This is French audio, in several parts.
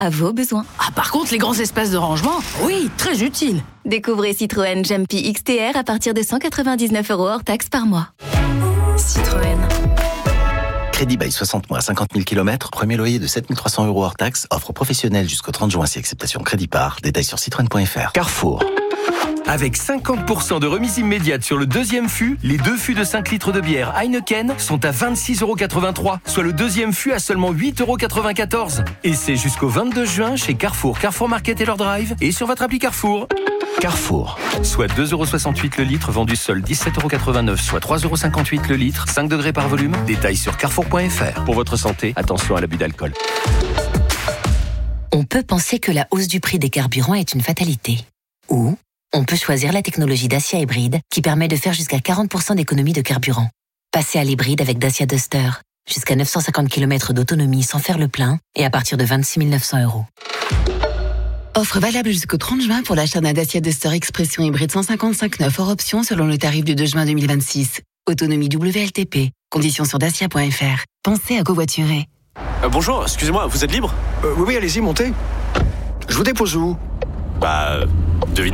à vos besoins. Ah, par contre, les grands espaces de rangement, oui, très utile. Découvrez Citroën Jumpy XTR à partir de 199 € hors taxe par mois. Citroën. Crédit bail 60 mois, 50 000 km, premier loyer de 7 300 € hors taxe, offre professionnelle jusqu'au 30 juin si acceptation crédit par. Détails sur citroën.fr. Carrefour. Avec 50% de remise immédiate sur le deuxième fût, les 2 fûts de 5 litres de bière Heineken sont à 26,83 €, soit le deuxième fût à seulement 8,94 €. Et c'est jusqu'au 22 juin chez Carrefour, Carrefour Market et leur drive, et sur votre appli Carrefour. Carrefour. Soit 2,68 € le litre, vendu seul 17,89 €, soit 3,58 € le litre, 5 degrés par volume. Détails sur carrefour.fr. Pour votre santé, attention à l'abus d'alcool. On peut penser que la hausse du prix des carburants est une fatalité. Ou on peut choisir la technologie Dacia Hybride qui permet de faire jusqu'à 40% d'économie de carburant. Passez à l'hybride avec Dacia Duster. Jusqu'à 950 km d'autonomie sans faire le plein et à partir de 26 900 €. Offre valable jusqu'au 30 juin pour l'achat d'un Dacia Duster Expression hybride 155 hors option selon le tarif du 2 juin 2026. Autonomie WLTP. Conditions sur dacia.fr. Pensez à covoiturer. Bonjour, excusez-moi, vous êtes libre ? Oui, allez-y, montez. Je vous dépose où ? Devinez ?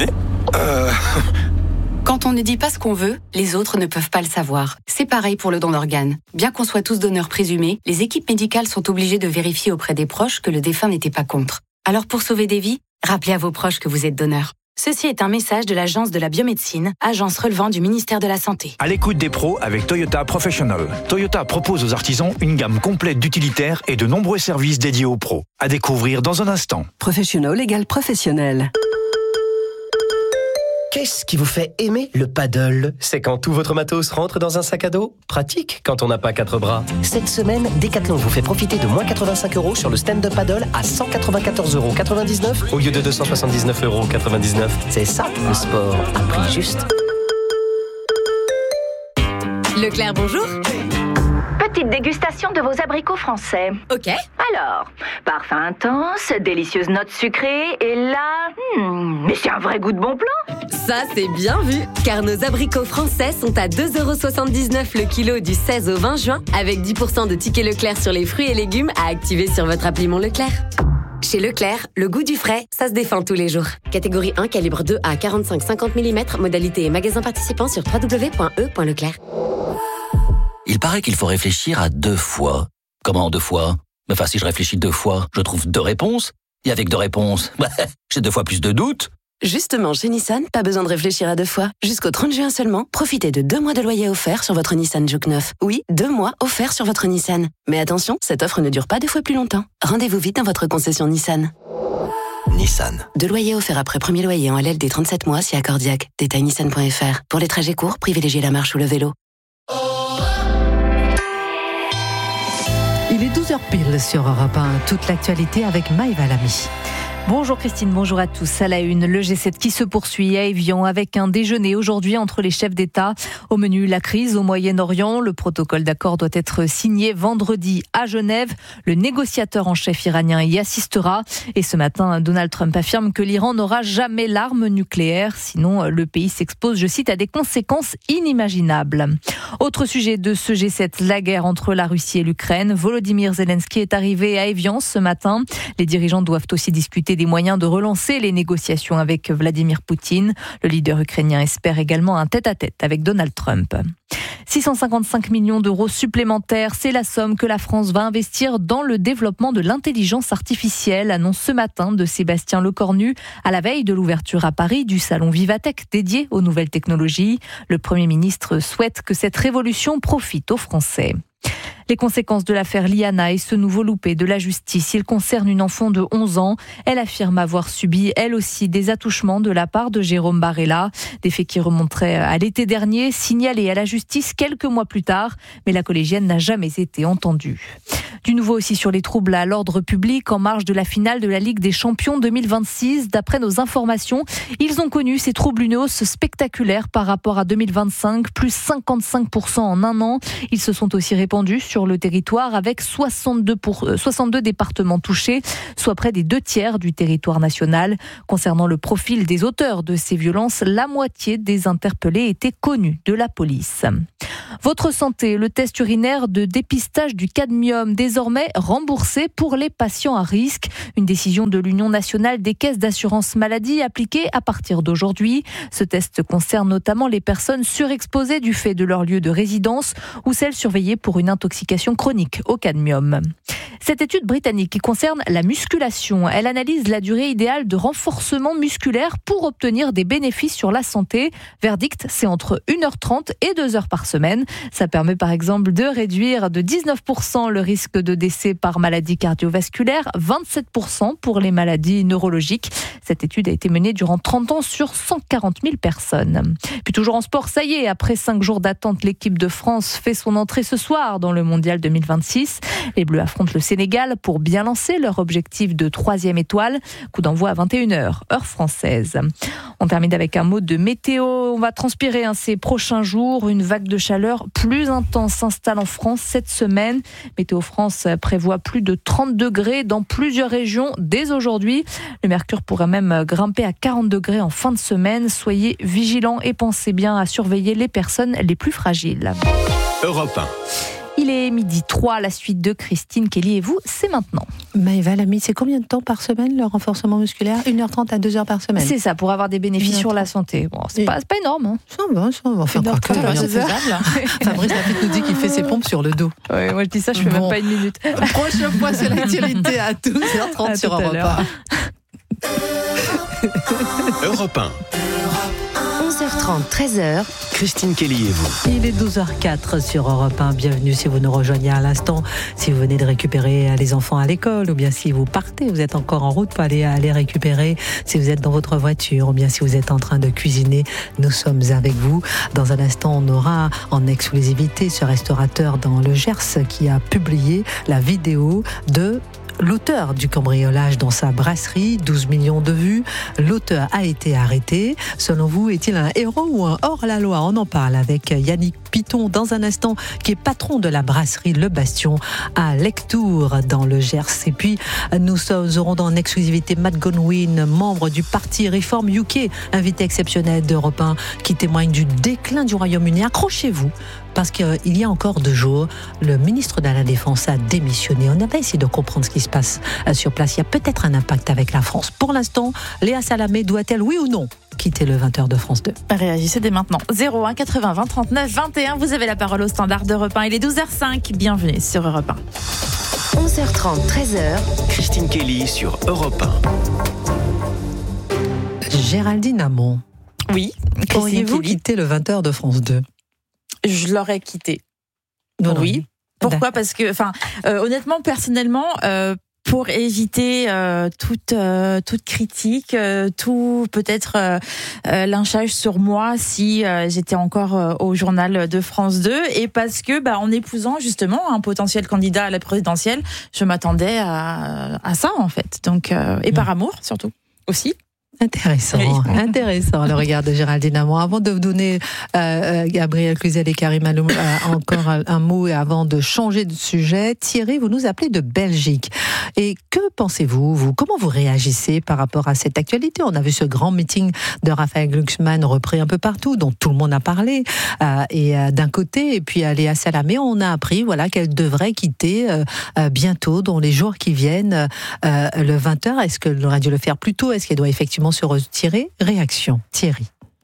Quand on ne dit pas ce qu'on veut, les autres ne peuvent pas le savoir. C'est pareil pour le don d'organes. Bien qu'on soit tous donneurs présumés, les équipes médicales sont obligées de vérifier auprès des proches que le défunt n'était pas contre. Alors pour sauver des vies, rappelez à vos proches que vous êtes donneur. Ceci est un message de l'Agence de la biomédecine, agence relevant du ministère de la Santé. À l'écoute des pros avec Toyota Professional. Toyota propose aux artisans une gamme complète d'utilitaires et de nombreux services dédiés aux pros. À découvrir dans un instant. Professional égale professionnel. Qu'est-ce qui vous fait aimer le paddle ? C'est quand tout votre matos rentre dans un sac à dos ? Pratique quand on n'a pas 4 bras. Cette semaine, Decathlon vous fait profiter de moins 85 € sur le stand-up paddle à 194,99 € au lieu de 279,99 €. C'est ça, le sport à prix juste. Leclerc, bonjour. Petite dégustation de vos abricots français. Ok. Alors, parfum intense, délicieuse note sucrée, et là... mais c'est un vrai goût de bon plan. Ça, c'est bien vu, car nos abricots français sont à 2,79 € le kilo du 16 au 20 juin, avec 10% de tickets Leclerc sur les fruits et légumes à activer sur votre appli Mon Leclerc. Chez Leclerc, le goût du frais, ça se défend tous les jours. Catégorie 1, calibre 2 à 45-50 mm, modalité et magasin participant sur www.e.leclerc. Il paraît qu'il faut réfléchir à 2 fois. Comment 2 fois ? Enfin, si je réfléchis 2 fois, je trouve 2 réponses. Et avec 2 réponses, j'ai 2 fois plus de doutes. Justement, chez Nissan, pas besoin de réfléchir à 2 fois. Jusqu'au 30 juin seulement, profitez de 2 mois de loyer offert sur votre Nissan Juke 9. Oui, 2 mois offerts sur votre Nissan. Mais attention, cette offre ne dure pas 2 fois plus longtemps. Rendez-vous vite dans votre concession Nissan. Nissan. 2 loyers offerts après premier loyer en LLD 37 mois si accordiaque. Détail nissan.fr. Pour les trajets courts, privilégiez la marche ou le vélo. Il est 12h pile sur Europe 1. Toute l'actualité avec Maïva Lamy. Bonjour Christine, bonjour à tous. À la une, le G7 qui se poursuit à Évian avec un déjeuner aujourd'hui entre les chefs d'État. Au menu, la crise au Moyen-Orient. Le protocole d'accord doit être signé vendredi à Genève. Le négociateur en chef iranien y assistera. Et ce matin, Donald Trump affirme que l'Iran n'aura jamais l'arme nucléaire. Sinon, le pays s'expose, je cite, à des conséquences inimaginables. Autre sujet de ce G7, la guerre entre la Russie et l'Ukraine. Volodymyr Zelensky est arrivé à Évian ce matin. Les dirigeants doivent aussi discuter des moyens de relancer les négociations avec Vladimir Poutine. Le leader ukrainien espère également un tête-à-tête avec Donald Trump. 655 millions d'euros supplémentaires, c'est la somme que la France va investir dans le développement de l'intelligence artificielle, annonce ce matin de Sébastien Lecornu à la veille de l'ouverture à Paris du salon Vivatech dédié aux nouvelles technologies. Le Premier ministre souhaite que cette révolution profite aux Français. Les conséquences de l'affaire Liana et ce nouveau loupé de la justice, il concerne une enfant de 11 ans. Elle affirme avoir subi, elle aussi, des attouchements de la part de Jérôme Barella. Des faits qui remonteraient à l'été dernier, signalés à la justice quelques mois plus tard. Mais la collégienne n'a jamais été entendue. Du nouveau aussi sur les troubles à l'ordre public en marge de la finale de la Ligue des Champions 2026. D'après nos informations, ils ont connu ces troubles une hausse spectaculaire par rapport à 2025, plus 55% en un an. Ils se sont aussi répandus sur sur le territoire avec 62 départements touchés, soit près des 2/3 du territoire national. Concernant le profil des auteurs de ces violences, la moitié des interpellés étaient connus de la police. Votre santé, le test urinaire de dépistage du cadmium, désormais remboursé pour les patients à risque. Une décision de l'Union nationale des caisses d'assurance maladie appliquée à partir d'aujourd'hui. Ce test concerne notamment les personnes surexposées du fait de leur lieu de résidence ou celles surveillées pour une intoxication chronique au cadmium. Cette étude britannique qui concerne la musculation, elle analyse la durée idéale de renforcement musculaire pour obtenir des bénéfices sur la santé. Verdict, c'est entre 1h30 et 2h par semaine. Ça permet par exemple de réduire de 19% le risque de décès par maladie cardiovasculaire, 27% pour les maladies neurologiques. Cette étude a été menée durant 30 ans sur 140 000 personnes. Puis toujours en sport, ça y est, après 5 jours d'attente, l'équipe de France fait son entrée ce soir dans le Mondial 2026. Les Bleus affrontent le Sénégal pour bien lancer leur objectif de 3e étoile. Coup d'envoi à 21h, heure française. On termine avec un mot de météo. On va transpirer ces prochains jours. Une vague de chaleur plus intense s'installe en France cette semaine. Météo France prévoit plus de 30 degrés dans plusieurs régions dès aujourd'hui. Le mercure pourrait même grimper à 40 degrés en fin de semaine. Soyez vigilants et pensez bien à surveiller les personnes les plus fragiles. Europe 1. Il est 12h03, la suite de Christine Kelly et vous, c'est maintenant. Maëva Lamy, c'est combien de temps par semaine le renforcement musculaire ? 1h30 à 2h par semaine. C'est ça, pour avoir des bénéfices sur la santé. Bon, c'est pas énorme. Hein. Ça va. Enfin, c'est faisable. Fabrice Lafitte nous dit qu'il fait ses pompes sur le dos. Oui, moi je dis ça, je fais même pas une minute. Prochain point sur l'actualité à 12h30 sur Europe 1. Europe 1. 11h30, 13h. Christine Kelly et vous. Il est 12h04 sur Europe 1. Bienvenue si vous nous rejoignez à l'instant, si vous venez de récupérer les enfants à l'école, ou bien si vous partez, vous êtes encore en route pour aller les récupérer, si vous êtes dans votre voiture, ou bien si vous êtes en train de cuisiner, nous sommes avec vous. Dans un instant, on aura en exclusivité ce restaurateur dans le Gers qui a publié la vidéo de l'auteur du cambriolage dans sa brasserie, 12 millions de vues. L'auteur a été arrêté. Selon vous, est-il un héros ou un hors-la-loi ? On en parle avec Yannick Piton dans un instant, qui est patron de la brasserie Le Bastion à Lectoure dans le Gers. Et puis, nous aurons dans l'exclusivité Matt Godwin, membre du parti Reform UK, invité exceptionnel d'Europe 1, qui témoigne du déclin du Royaume-Uni. Accrochez-vous, parce qu'il y a encore 2 jours, le ministre de la Défense a démissionné. On va essayer de comprendre ce qui se passe sur place. Il y a peut-être un impact avec la France. Pour l'instant, Léa Salamé doit-elle, oui ou non, quitter le 20h de France 2 ? Réagissez dès maintenant. 01 80 20 39 21. Vous avez la parole au standard d'Europe 1. Il est 12h05. Bienvenue sur Europe 1. 11h30, 13h. Christine Kelly sur Europe 1. Géraldine Hamon. Oui. Pourriez-vous quitter le 20h de France 2 ? Je l'aurais quitté. Non, oui. Pourquoi ? Parce que, honnêtement, personnellement, pour éviter toute critique, tout peut-être lynchage sur moi si j'étais encore au journal de France 2, et parce que en épousant justement un potentiel candidat à la présidentielle, je m'attendais à ça en fait. Donc et par amour surtout aussi. Intéressant, intéressant le regard de Géraldine Hamon. Avant de vous donner Gabriel Cluzel et Karim Aloum encore un mot et avant de changer de sujet, Thierry, vous nous appelez de Belgique. Et que pensez-vous, vous ? Comment vous réagissez par rapport à cette actualité ? On a vu ce grand meeting de Raphaël Glucksmann repris un peu partout, dont tout le monde a parlé. Et d'un côté, et puis Léa Salamé, on a appris qu'elle devrait quitter bientôt, dans les jours qui viennent, le 20h. Est-ce qu'elle aurait dû le faire plus tôt ? Est-ce qu'elle doit effectivement se retirer ? Réaction, Thierry.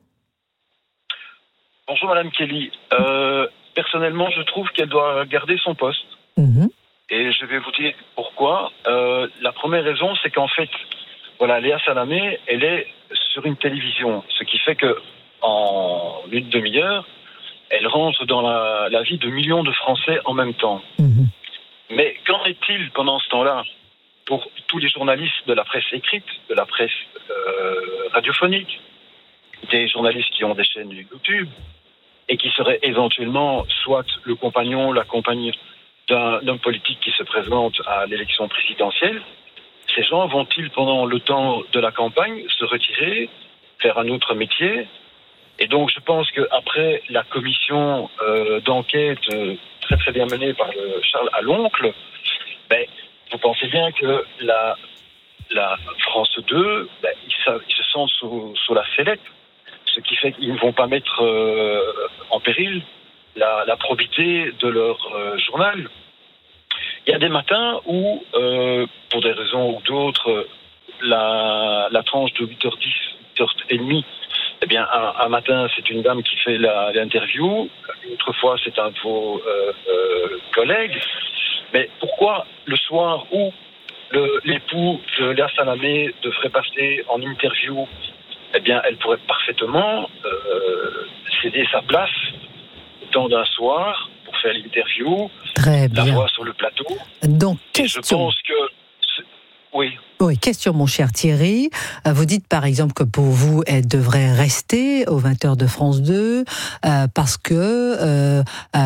Bonjour Madame Kelly. Personnellement, je trouve qu'elle doit garder son poste. Et je vais vous dire pourquoi. La première raison, c'est qu'en fait, Léa Salamé, elle est sur une télévision, ce qui fait que en une demi-heure, elle rentre dans la vie de millions de Français en même temps. Mais qu'en est-il pendant ce temps-là pour tous les journalistes de la presse écrite, de la presse radiophonique, des journalistes qui ont des chaînes YouTube et qui seraient éventuellement soit le compagnon, la compagne d'un politique qui se présente à l'élection présidentielle? Ces gens vont-ils, pendant le temps de la campagne, se retirer, faire un autre métier? Et donc, je pense qu'après la commission d'enquête très très bien menée par Charles à l'oncle, ben, vous pensez bien que la France 2, ben, ils se sentent sous la sellette, ce qui fait qu'ils ne vont pas mettre en péril la probité de leur journal. Il y a des matins où, pour des raisons ou d'autres, la tranche de 8h10, 8h30, eh bien, un matin, c'est une dame qui fait l'interview, une autre fois, c'est un de vos collègues. Mais pourquoi le soir où l'époux de Léa Salamé devrait passer en interview, eh bien, elle pourrait parfaitement céder sa place au temps d'un soir pour faire l'interview, la voix sur le plateau. Donc, question. Je pense que... Oui. Oui, question, mon cher Thierry. Vous dites par exemple que pour vous, elle devrait rester aux 20h de France 2 parce que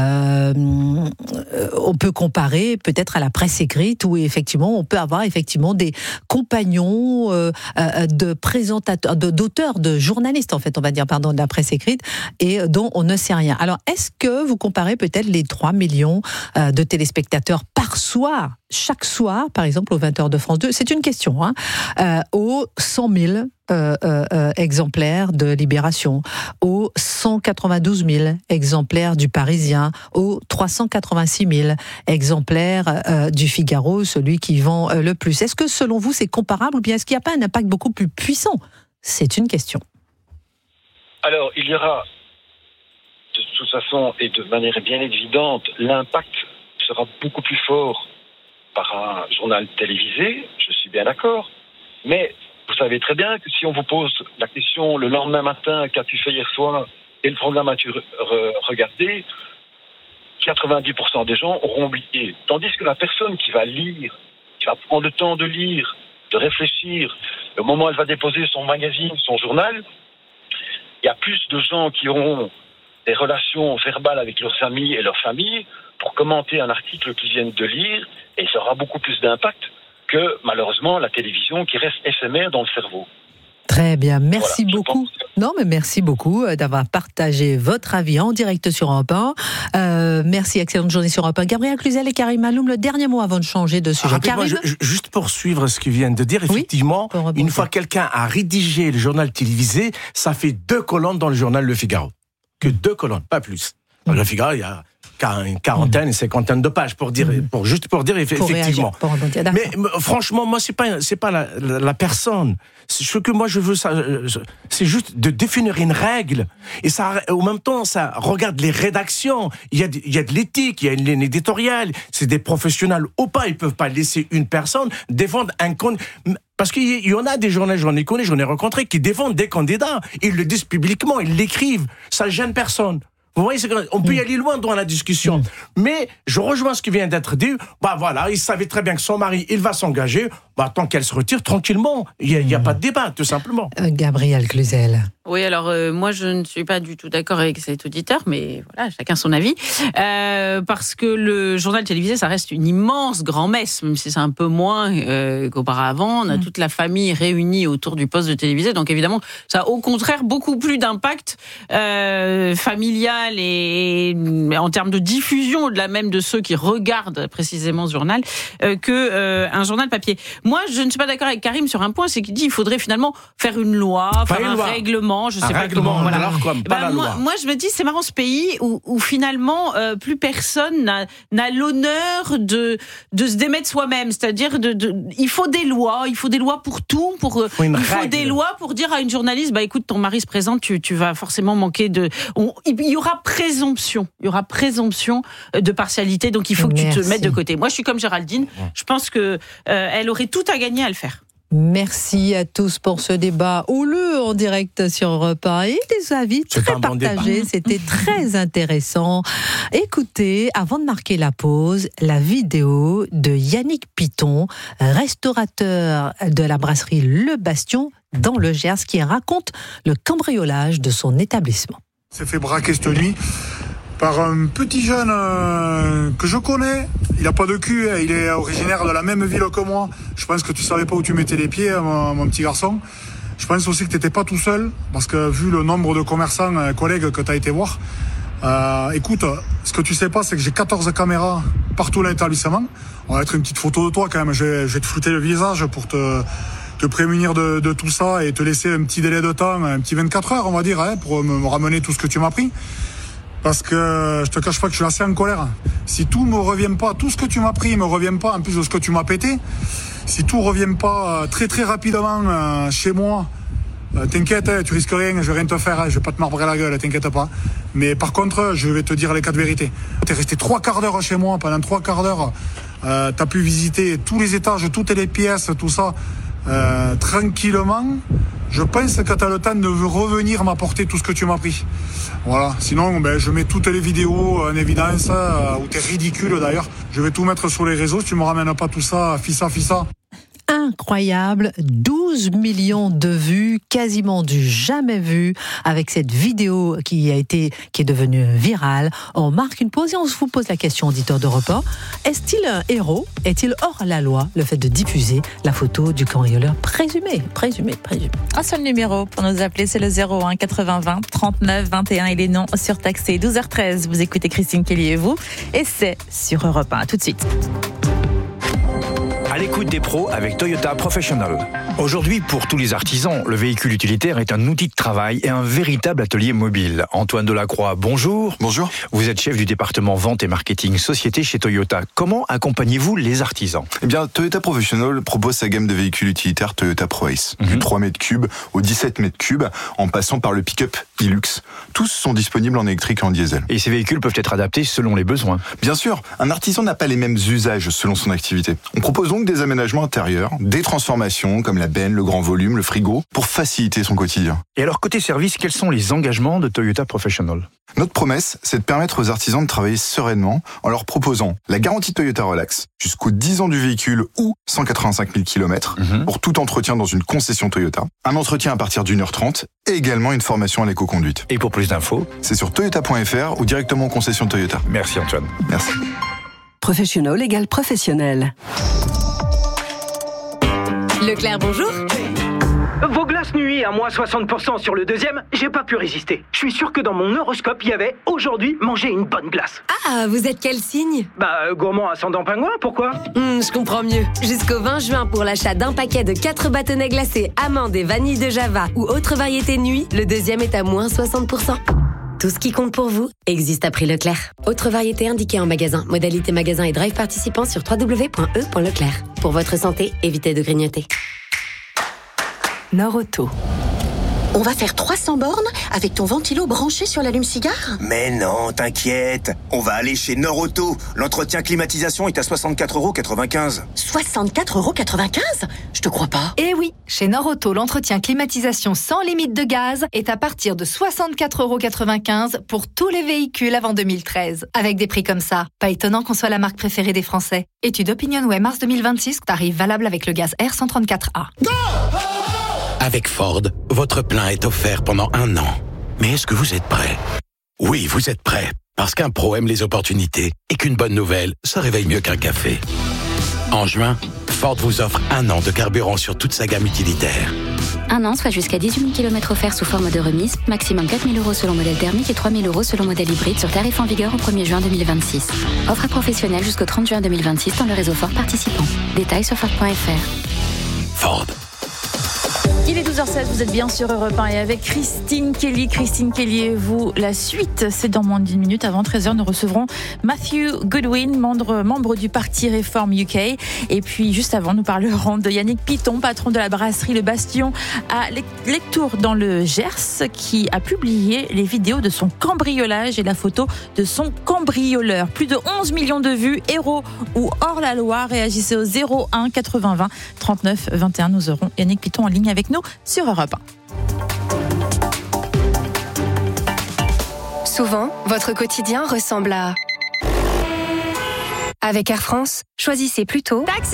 on peut comparer peut-être à la presse écrite où effectivement on peut avoir effectivement des compagnons de présentateurs, d'auteurs, de journalistes en fait, on va dire, pardon, de la presse écrite et dont on ne sait rien. Alors, est-ce que vous comparez peut-être les 3 millions de téléspectateurs par soir, chaque soir, par exemple aux 20h de France 2, c'est une question, aux 100 000 exemplaires de Libération, aux 192 000 exemplaires du Parisien, aux 386 000 exemplaires du Figaro, celui qui vend le plus. Est-ce que selon vous c'est comparable ou bien est-ce qu'il n'y a pas un impact beaucoup plus puissant ? C'est une question. Alors, il y aura de toute façon et de manière bien évidente, l'impact sera beaucoup plus fort par un journal télévisé, je suis bien d'accord, mais vous savez très bien que si on vous pose la question le lendemain matin, qu'as-tu fait hier soir, quel programme as-tu regardé, 90% des gens auront oublié. Tandis que la personne qui va lire, qui va prendre le temps de lire, de réfléchir, au moment où elle va déposer son magazine, son journal, il y a plus de gens qui auront des relations verbales avec leurs amis et leurs familles pour commenter un article qu'ils viennent de lire, et ça aura beaucoup plus d'impact que, malheureusement, la télévision qui reste éphémère dans le cerveau. Très bien, merci beaucoup. Non, mais merci beaucoup d'avoir partagé votre avis en direct sur Europe 1. Merci, excellente journée sur Europe 1. Gabriel Cluzel et Karim Alloum, le dernier mot avant de changer de sujet. Juste pour suivre ce qu'ils viennent de dire, effectivement, une fois quelqu'un a rédigé le journal télévisé, ça fait 2 colonnes dans le journal Le Figaro. Que 2 colonnes, pas plus. Dans Le Figaro, il y a une quarantaine, une cinquantaine de pages pour dire, juste pour dire effectivement. Mais franchement, moi, c'est pas la personne. Ce que moi je veux, c'est juste de définir une règle. Et ça, en même temps, ça regarde les rédactions. Il y a de l'éthique, il y a une ligne éditoriale. C'est des professionnels ou pas. Ils peuvent pas laisser une personne défendre un candidat. Parce qu'il y en a des journalistes, j'en ai rencontré, qui défendent des candidats. Ils le disent publiquement, ils l'écrivent. Ça gêne personne. Vous voyez, on peut y aller loin dans la discussion. Mais je rejoins ce qui vient d'être dit. Bah voilà, il savait très bien que son mari, il va s'engager. Bah, tant qu'elle se retire tranquillement. Il n'y a pas de débat, tout simplement. Gabriel Cluzel. Oui, alors moi je ne suis pas du tout d'accord avec cet auditeur, mais voilà, chacun son avis. Parce que le journal télévisé, ça reste une immense grand-messe, même si c'est un peu moins qu'auparavant. On a toute la famille réunie autour du poste de télévisé, donc évidemment, ça a au contraire beaucoup plus d'impact familial et en termes de diffusion, au-delà même de ceux qui regardent précisément ce journal, que un journal papier. Moi, je ne suis pas d'accord avec Karim sur un point, c'est qu'il dit qu'il faudrait finalement faire une loi, faire un règlement, je sais pas comment. Voilà. Alors quoi, pas la loi. Moi, je me dis, c'est marrant ce pays où finalement plus personne n'a l'honneur de se démettre soi-même. C'est-à-dire, il faut des lois pour tout. Il faut des lois pour dire à une journaliste, bah écoute, ton mari se présente, tu vas forcément manquer de. Il y aura présomption de partialité, donc il faut que tu te mettes de côté. Moi, je suis comme Géraldine. Je pense que elle aurait tout à gagner à le faire. Merci à tous pour ce débat houleux en direct sur Europe 1 et des avis très partagés. C'était très intéressant. Écoutez, avant de marquer la pause, la vidéo de Yannick Piton, restaurateur de la brasserie Le Bastion dans le Gers, qui raconte le cambriolage de son établissement. Il s'est fait braquer cette nuit par un petit jeune que je connais. Il n'a pas de cul, il est originaire de la même ville que moi. Je pense que tu savais pas où tu mettais les pieds, mon petit garçon. Je pense aussi que tu n'étais pas tout seul, parce que vu le nombre de commerçants, collègues que tu as été voir, Écoute, ce que tu sais pas, c'est que j'ai 14 caméras partout dans l'établissement. On va mettre une petite photo de toi quand même. Je vais te flouter le visage pour te prémunir de tout ça et te laisser un petit délai de temps, un petit 24 heures, on va dire, pour me ramener tout ce que tu m'as pris. Parce que je te cache pas que je suis assez en colère. Si tout me revient pas, tout ce que tu m'as pris me revient pas, en plus de ce que tu m'as pété, si tout revient pas très très rapidement chez moi, t'inquiète, tu risques rien, je vais rien te faire, je vais pas te marbrer la gueule, t'inquiète pas. Mais par contre, je vais te dire les 4 vérités. T'es resté 3 quarts d'heure chez moi, pendant 3 quarts d'heure, t'as pu visiter tous les étages, toutes les pièces, tout ça, tranquillement. Je pense que t'as le temps de revenir m'apporter tout ce que tu m'as pris. Voilà. Sinon, je mets toutes les vidéos en évidence, où t'es ridicule d'ailleurs. Je vais tout mettre sur les réseaux. Si tu me ramènes pas tout ça, fissa. Incroyable, 12 millions de vues, quasiment du jamais vu, avec cette vidéo qui est devenue virale. On marque une pause et on vous pose la question, auditeur d'Europe 1. Est-il un héros? Est-il hors la loi, le fait de diffuser la photo du cambrioleur présumé? Un seul numéro pour nous appeler, c'est le 01 80 20 39 21. Il est non surtaxé. 12h13, vous écoutez Christine Kelly et vous, et c'est sur Europe 1. À tout de suite. À l'écoute des pros avec Toyota Professional. Aujourd'hui, pour tous les artisans, le véhicule utilitaire est un outil de travail et un véritable atelier mobile. Antoine Delacroix, bonjour. Bonjour. Vous êtes chef du département vente et marketing société chez Toyota. Comment accompagnez-vous les artisans? Eh bien, Toyota Professional propose sa gamme de véhicules utilitaires Toyota ProAce. Du 3 mètres cubes au 17 mètres cubes, en passant par le pick-up Hilux. Tous sont disponibles en électrique et en diesel. Et ces véhicules peuvent être adaptés selon les besoins? Bien sûr, un artisan n'a pas les mêmes usages selon son activité. On propose donc des aménagements intérieurs, des transformations comme la benne, le grand volume, le frigo, pour faciliter son quotidien. Et alors, côté service, quels sont les engagements de Toyota Professional? Notre promesse, c'est de permettre aux artisans de travailler sereinement en leur proposant la garantie Toyota Relax jusqu'aux 10 ans du véhicule ou 185 000 km pour tout entretien dans une concession Toyota, un entretien à partir d'1h30 et également une formation à l'éco-conduite. Et pour plus d'infos, c'est sur toyota.fr ou directement en concession Toyota. Merci Antoine. Merci. Professional égale professionnel. Leclerc, bonjour. Vos glaces nuit à moins 60% sur le deuxième, j'ai pas pu résister. Je suis sûr que dans mon horoscope, il y avait aujourd'hui manger une bonne glace. Ah, vous êtes quel signe? Gourmand ascendant pingouin, pourquoi? Je comprends mieux. Jusqu'au 20 juin, pour l'achat d'un paquet de 4 bâtonnets glacés amandes et vanille de Java ou autre variété nuit, le deuxième est à moins 60%. Tout ce qui compte pour vous existe à prix Leclerc. Autre variété indiquée en magasin. Modalité magasin et drive participant sur www.e.leclerc. Pour votre santé, évitez de grignoter. Nord-Auto. On va faire 300 bornes avec ton ventilo branché sur l'allume-cigare? Mais non, t'inquiète. On va aller chez Nord-Auto. L'entretien climatisation est à 64,95 €. 64,95 €? Je te crois pas. Eh oui, chez Nord-Auto, l'entretien climatisation sans limite de gaz est à partir de 64,95 € pour tous les véhicules avant 2013. Avec des prix comme ça, pas étonnant qu'on soit la marque préférée des Français. Étude OpinionWay mars 2026, tarif valable avec le gaz R134A. Go! Avec Ford, votre plein est offert pendant 1 an. Mais est-ce que vous êtes prêt? Oui, vous êtes prêt. Parce qu'un pro aime les opportunités et qu'une bonne nouvelle, ça réveille mieux qu'un café. En juin, Ford vous offre 1 an de carburant sur toute sa gamme utilitaire. 1 an, soit jusqu'à 18 000 km offerts sous forme de remise, maximum 4 000 € selon modèle thermique et 3 000 € selon modèle hybride sur tarif en vigueur au 1er juin 2026. Offre à professionnels jusqu'au 30 juin 2026 dans le réseau Ford participant. Détails sur Ford.fr. Ford. Il est 12h07, vous êtes bien sur Europe 1 et avec Christine Kelly. Christine Kelly et vous, la suite, c'est dans moins d'1 minute. Avant 13h, nous recevrons Matthew Goodwin, membre du parti Reform UK. Et puis, juste avant, nous parlerons de Yannick Piton, patron de la brasserie Le Bastion à Lectoure dans le Gers, qui a publié les vidéos de son cambriolage et la photo de son cambrioleur. Plus de 11 millions de vues, héros ou hors la loi. Réagissez au 01 80 20 39 21. Nous aurons Yannick Piton en ligne avec nous sur Europe 1. Souvent, votre quotidien ressemble à... Avec Air France, choisissez plutôt... Taxi!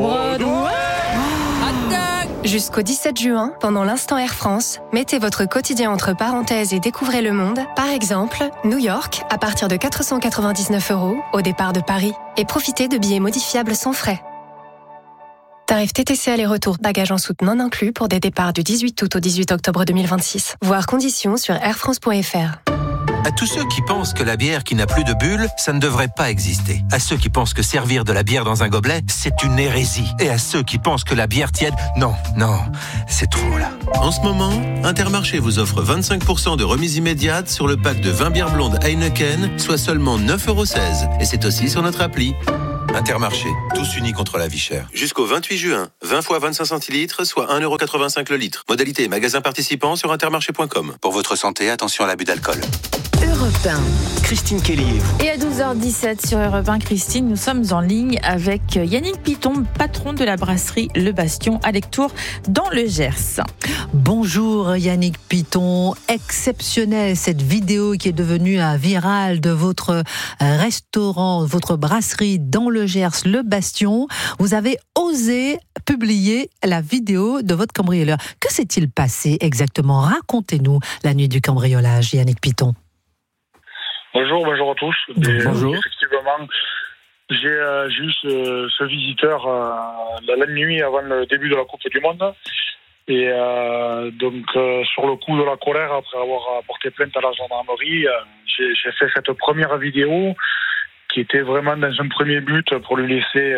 Jusqu'au 17 juin, pendant l'instant Air France, mettez votre quotidien entre parenthèses et découvrez le monde. Par exemple, New York, à partir de 499 € au départ de Paris. Et profitez de billets modifiables sans frais. Tarif TTC aller-retour, bagages en soute non inclus pour des départs du 18 août au 18 octobre 2026. Voir conditions sur airfrance.fr. À tous ceux qui pensent que la bière qui n'a plus de bulles, ça ne devrait pas exister. À ceux qui pensent que servir de la bière dans un gobelet, c'est une hérésie. Et à ceux qui pensent que la bière tiède, non, c'est trop là. En ce moment, Intermarché vous offre 25% de remise immédiate sur le pack de 20 bières blondes Heineken, soit seulement 9,16 €. Et c'est aussi sur notre appli. Intermarché, tous unis contre la vie chère. Jusqu'au 28 juin, 20 fois 25 centilitres, soit 1,85 € le litre. Modalité magasin participant sur intermarché.com. Pour votre santé, attention à l'abus d'alcool. Europe 1. Christine Kelly et vous. Et à 12h17 sur Europe 1, Christine, nous sommes en ligne avec Yannick Piton, patron de la brasserie Le Bastion à Lectoure dans le Gers. Bonjour Yannick Piton, exceptionnelle cette vidéo qui est devenue un viral de votre restaurant, votre brasserie dans le Gers, Le Bastion. Vous avez osé publier la vidéo de votre cambrioleur. Que s'est-il passé exactement? Racontez-nous la nuit du cambriolage, Yannick Piton. Bonjour à tous. Bonjour. Effectivement, j'ai eu ce visiteur la nuit avant le début de la Coupe du Monde. Et donc, sur le coup de la colère, après avoir porté plainte à la gendarmerie, j'ai fait cette première vidéo qui était vraiment dans un premier but pour lui laisser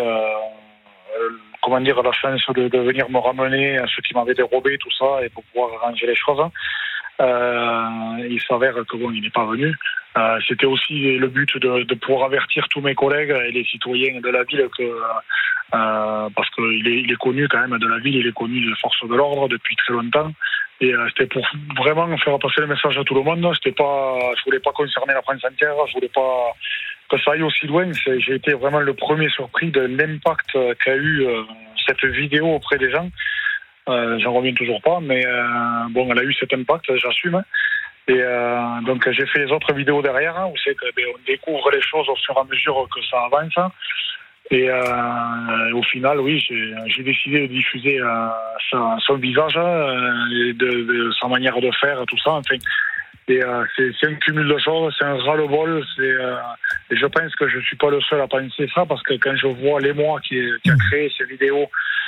la chance de venir me ramener à ceux qui m'avaient dérobé, tout ça, et pour pouvoir arranger les choses. Il s'avère que il n'est pas venu. C'était aussi le but de pouvoir avertir tous mes collègues et les citoyens de la ville que parce qu'il est connu quand même de la ville, il est connu des forces de l'ordre depuis très longtemps. Et c'était pour vraiment faire passer le message à tout le monde. Je voulais pas concerner la France entière, je voulais pas que ça aille aussi loin. J'ai été vraiment le premier surpris de l'impact qu'a eu cette vidéo auprès des gens. J'en reviens toujours pas, mais elle a eu cet impact, j'assume. Et donc j'ai fait les autres vidéos derrière, où c'est que on découvre les choses au fur et à mesure que ça avance. Et au final, oui, j'ai décidé de diffuser son visage, de sa manière de faire, tout ça. Enfin, et c'est un cumul de choses, c'est un ras-le-bol. Et je pense que je suis pas le seul à penser ça, parce que quand je vois l'émoi qui a créé ces vidéos,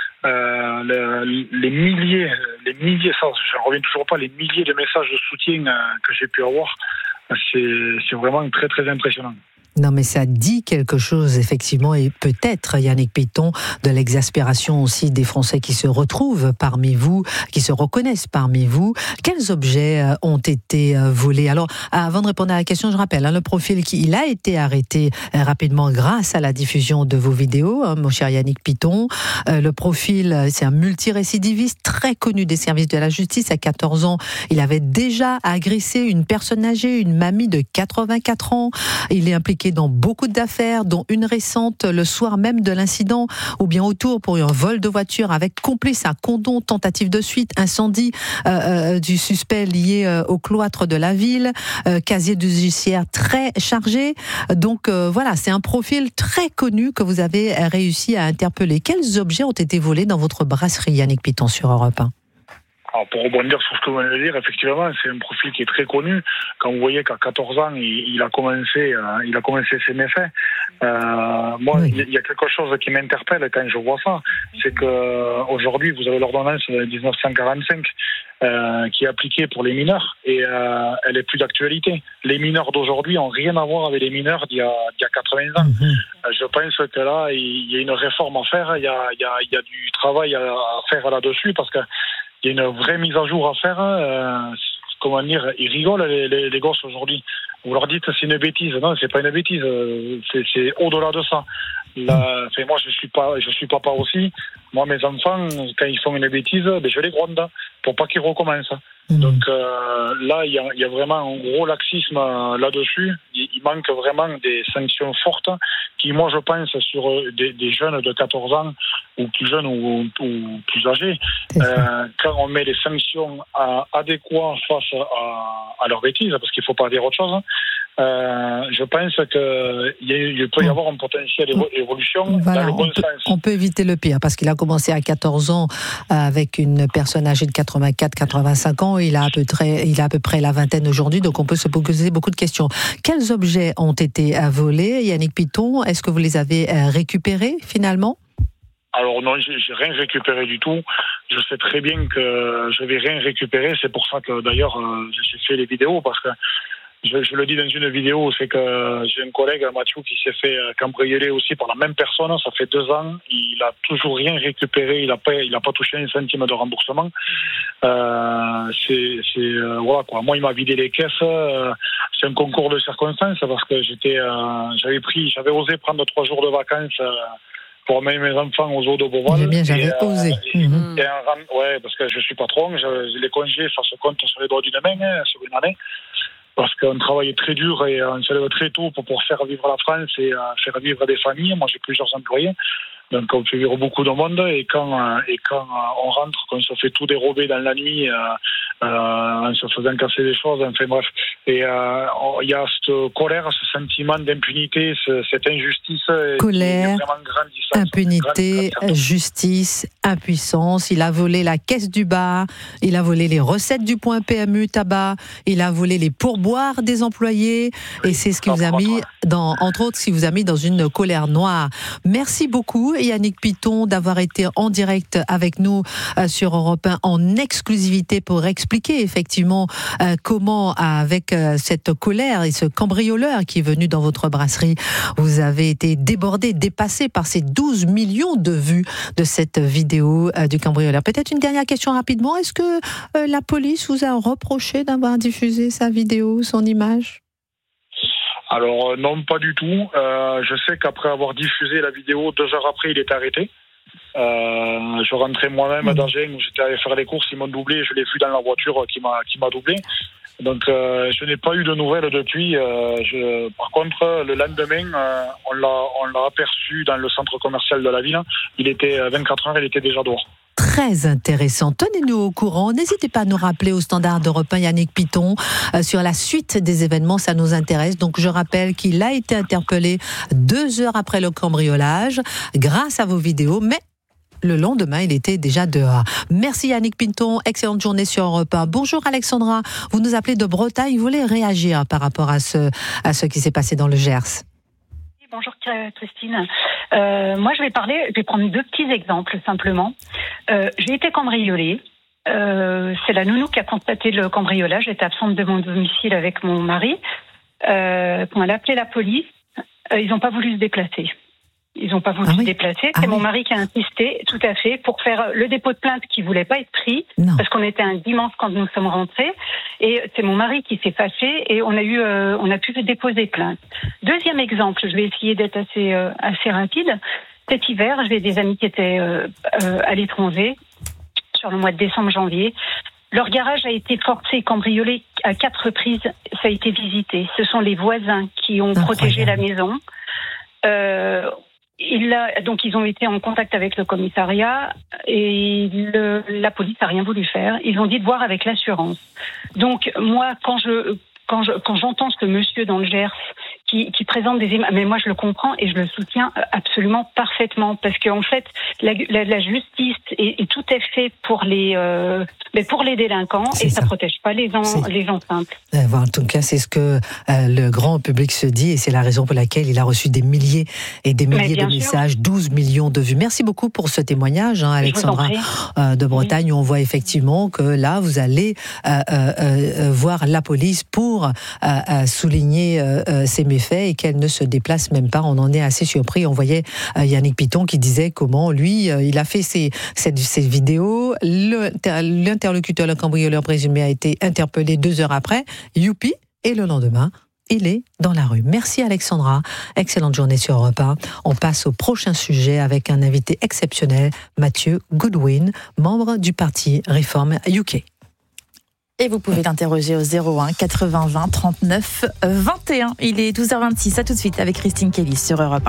les milliers, ça, je reviens toujours pas, les milliers de messages de soutien que j'ai pu avoir, c'est vraiment très très impressionnant. Non, mais ça dit quelque chose, effectivement, et peut-être, Yannick Piton, de l'exaspération aussi des Français qui se retrouvent parmi vous, qui se reconnaissent parmi vous. Quels objets ont été volés? Alors, avant de répondre à la question, je rappelle, le profil il a été arrêté rapidement grâce à la diffusion de vos vidéos, mon cher Yannick Piton. Le profil, c'est un multirécidiviste très connu des services de la justice. À 14 ans, il avait déjà agressé une personne âgée, une mamie de 84 ans. Il est impliqué dans beaucoup d'affaires, dont une récente le soir même de l'incident, ou bien autour pour un vol de voiture avec complice, un condom, tentative de fuite, incendie du suspect lié au cloître de la ville, casier judiciaire très chargé. Donc voilà, c'est un profil très connu que vous avez réussi à interpeller. Quels objets ont été volés dans votre brasserie, Yannick Piton, sur Europe 1? Alors pour rebondir sur ce que vous venez de dire, effectivement, c'est un profil qui est très connu. Quand vous voyez qu'à 14 ans, il a commencé ses méfaits. Il y a quelque chose qui m'interpelle quand je vois ça, c'est que aujourd'hui, vous avez l'ordonnance de 1945 qui est appliquée pour les mineurs, et elle est plus d'actualité. Les mineurs d'aujourd'hui ont rien à voir avec les mineurs d'il y a 80 ans. Je pense que là, il y a une réforme à faire. Il y a du travail à faire là-dessus, parce que il y a une vraie mise à jour à faire. Ils rigolent les gosses aujourd'hui. Vous leur dites c'est une bêtise. Non, c'est pas une bêtise. C'est au-delà de ça. Là, moi, je suis papa aussi. Moi, mes enfants, quand ils font une bêtise, je les gronde pour pas qu'ils recommencent. Donc là, il y a vraiment un gros laxisme là-dessus. Il manque vraiment des sanctions fortes qui, moi, je pense, sur des jeunes de 14 ans ou plus jeunes ou plus âgés, quand on met des sanctions adéquates face à leurs bêtises, parce qu'il ne faut pas dire autre chose, je pense qu'il peut y avoir un potentiel d'évolution dans le bon sens. On peut éviter le pire, parce qu'il a commencé à 14 ans avec une personne âgée de 84-85 ans. Il a à peu près la vingtaine aujourd'hui, donc on peut se poser beaucoup de questions. Quels objets ont été volés, Yannick Piton? Est-ce que vous les avez récupérés finalement? Alors non, j'ai rien récupéré du tout. Je sais très bien que je vais rien récupérer. C'est pour ça que d'ailleurs j'ai fait les vidéos, parce que je le dis dans une vidéo, c'est que j'ai un collègue, Mathieu, qui s'est fait cambrioler aussi par la même personne. Ça fait 2 ans. Il a toujours rien récupéré. Il a pas touché un centime de remboursement. Voilà quoi. Moi, il m'a vidé les caisses. C'est un concours de circonstances parce que j'avais osé prendre 3 jours de vacances. Pour emmener mes enfants aux eaux de Beauval. J'avais osé. Ouais, parce que je suis patron, les congés, ça se compte sur les doigts d'une main, sur une année. Parce qu'on travaille très dur et on se lève très tôt pour faire vivre la France et faire vivre des familles. Moi, j'ai plusieurs employés. Donc, on fait vivre beaucoup de monde. Et quand on rentre, qu'on se fait tout dérober dans la nuit, en se faisant casser des choses, enfin bref. Et il y a cette colère, ce sentiment d'impunité, cette injustice. Colère, impunité, justice, impuissance. Il a volé la caisse du bar, il a volé les recettes du point PMU tabac, il a volé les pourboires des employés. Et c'est ce qui vous a mis, entre autres, ce qui vous a mis dans une colère noire. Merci beaucoup, Yannick Piton, d'avoir été en direct avec nous sur Europe 1 en exclusivité pour expliquer effectivement comment, avec cette colère et ce cambrioleur qui est venu dans votre brasserie, vous avez été débordé, dépassé par ces 12 millions de vues de cette vidéo du cambrioleur. Peut-être une dernière question rapidement. Est-ce que la police vous a reproché d'avoir diffusé sa vidéo, son image ? Alors non, pas du tout. Je sais qu'après avoir diffusé la vidéo, 2 heures après, il est arrêté. Je rentrais moi-même à Dagen où j'étais allé faire les courses, ils m'ont doublé, je l'ai vu dans la voiture qui m'a doublé. Donc je n'ai pas eu de nouvelles depuis. Par contre, le lendemain, on l'a aperçu dans le centre commercial de la ville. Il était 24 heures, il était déjà dehors. Très intéressant. Tenez-nous au courant. N'hésitez pas à nous rappeler au standard d'Europe 1, Yannick Piton, sur la suite des événements. Ça nous intéresse. Donc, je rappelle qu'il a été interpellé 2 heures après le cambriolage, grâce à vos vidéos, mais le lendemain, il était déjà dehors. Merci Yannick Piton. Excellente journée sur Europe 1. Bonjour Alexandra. Vous nous appelez de Bretagne. Vous voulez réagir par rapport à ce qui s'est passé dans le Gers? Bonjour Christine. Moi, je vais prendre 2 petits exemples simplement. J'ai été cambriolée. C'est la nounou qui a constaté le cambriolage. J'étais absente de mon domicile avec mon mari. Quand elle a appelé la police, ils n'ont pas voulu se déplacer. Ils n'ont pas voulu se déplacer. C'est mon mari qui a insisté, tout à fait, pour faire le dépôt de plainte qui ne voulait pas être pris, parce qu'on était un dimanche quand nous sommes rentrés. Et c'est mon mari qui s'est fâché et on a pu déposer plainte. Deuxième exemple, je vais essayer d'être assez rapide. Cet hiver, j'ai des amis qui étaient à l'étranger, sur le mois de décembre-janvier. Leur garage a été forcé, cambriolé à 4 reprises. Ça a été visité. Ce sont les voisins qui ont protégé la maison. Donc ils ont été en contact avec le commissariat et la police n'a rien voulu faire. Ils ont dit de voir avec l'assurance. Donc moi, quand j'entends ce monsieur dans le Gers qui présente des images, mais moi je le comprends et je le soutiens absolument parfaitement parce qu'en fait la justice et tout est fait pour les délinquants et ça protège pas les gens simples. En tout cas, c'est ce que le grand public se dit et c'est la raison pour laquelle il a reçu des milliers et des milliers de messages, 12 millions de vues. Merci beaucoup pour ce témoignage, Alexandra de Bretagne, où on voit effectivement que là vous allez voir la police pour souligner ces méfaits et qu'elle ne se déplace même pas. On en est assez surpris. On voyait Yannick Piton qui disait comment lui, il a fait ces vidéos. L'interlocuteur, le cambrioleur présumé, a été interpellé 2 heures après. Youpi. Et le lendemain, il est dans la rue. Merci Alexandra. Excellente journée sur Europe 1. On passe au prochain sujet avec un invité exceptionnel, Mathieu Goodwin, membre du parti Reform UK. Et vous pouvez l'interroger au 01 80 20 39 21. Il est 12h26. À tout de suite avec Christine Kelly sur Europe 1.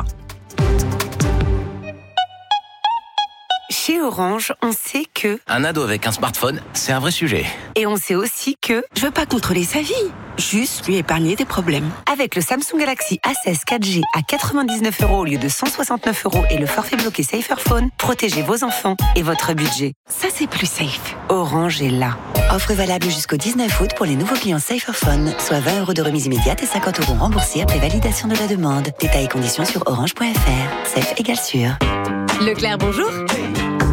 Chez Orange, on sait que... Un ado avec un smartphone, c'est un vrai sujet. Et on sait aussi que... Je veux pas contrôler sa vie, juste lui épargner des problèmes. Avec le Samsung Galaxy A16 4G à 99 € au lieu de 169 € et le forfait bloqué Saferphone, protégez vos enfants et votre budget. Ça, c'est plus safe. Orange est là. Offre valable jusqu'au 19 août pour les nouveaux clients Saferphone, soit 20 € de remise immédiate et 50 € remboursés après validation de la demande. Détails et conditions sur orange.fr. Safe égale sûr. Leclerc, bonjour.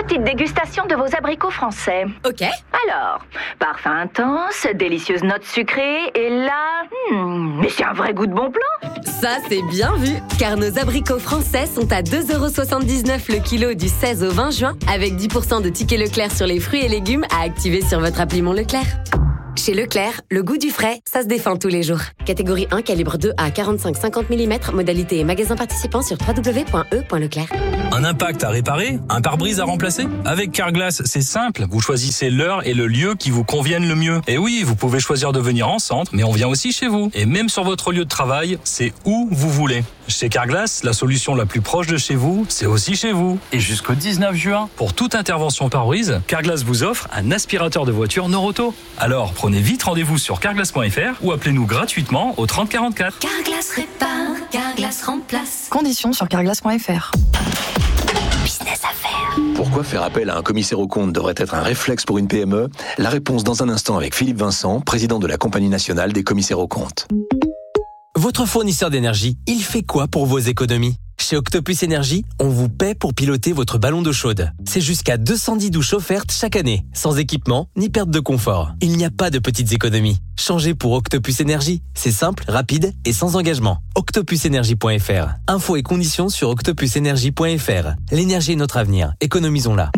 petite dégustation de vos abricots français. Ok. Alors, parfum intense, délicieuse note sucrée, et là... mais c'est un vrai goût de bon plan. Ça, c'est bien vu, car nos abricots français sont à 2,79 € le kilo du 16 au 20 juin, avec 10% de tickets Leclerc sur les fruits et légumes à activer sur votre appli Mon Leclerc. Chez Leclerc, le goût du frais, ça se défend tous les jours. Catégorie 1, calibre 2 à 45-50 mm, modalité et magasin participant sur www.e.leclerc. Un impact à réparer? Un pare-brise à remplacer? Avec Carglass, c'est simple. Vous choisissez l'heure et le lieu qui vous conviennent le mieux. Et oui, vous pouvez choisir de venir en centre, mais on vient aussi chez vous. Et même sur votre lieu de travail, c'est où vous voulez. Chez Carglass, la solution la plus proche de chez vous, c'est aussi chez vous. Et jusqu'au 19 juin, pour toute intervention pare-brise, Carglass vous offre un aspirateur de voiture Noroto. Alors, prenez vite rendez-vous sur carglass.fr ou appelez-nous gratuitement au 30 44. Carglass répare, Carglass remplace. Conditions sur carglass.fr. Business à faire. Pourquoi faire appel à un commissaire aux comptes devrait être un réflexe pour une PME? La réponse dans un instant avec Philippe Vincent, président de la Compagnie nationale des commissaires aux comptes. Votre fournisseur d'énergie, il fait quoi pour vos économies? Chez Octopus Énergie, on vous paie pour piloter votre ballon d'eau chaude. C'est jusqu'à 210 douches offertes chaque année, sans équipement ni perte de confort. Il n'y a pas de petites économies. Changez pour Octopus Énergie. C'est simple, rapide et sans engagement. octopusenergie.fr. Infos et conditions sur octopusenergie.fr. L'énergie est notre avenir. Économisons-la.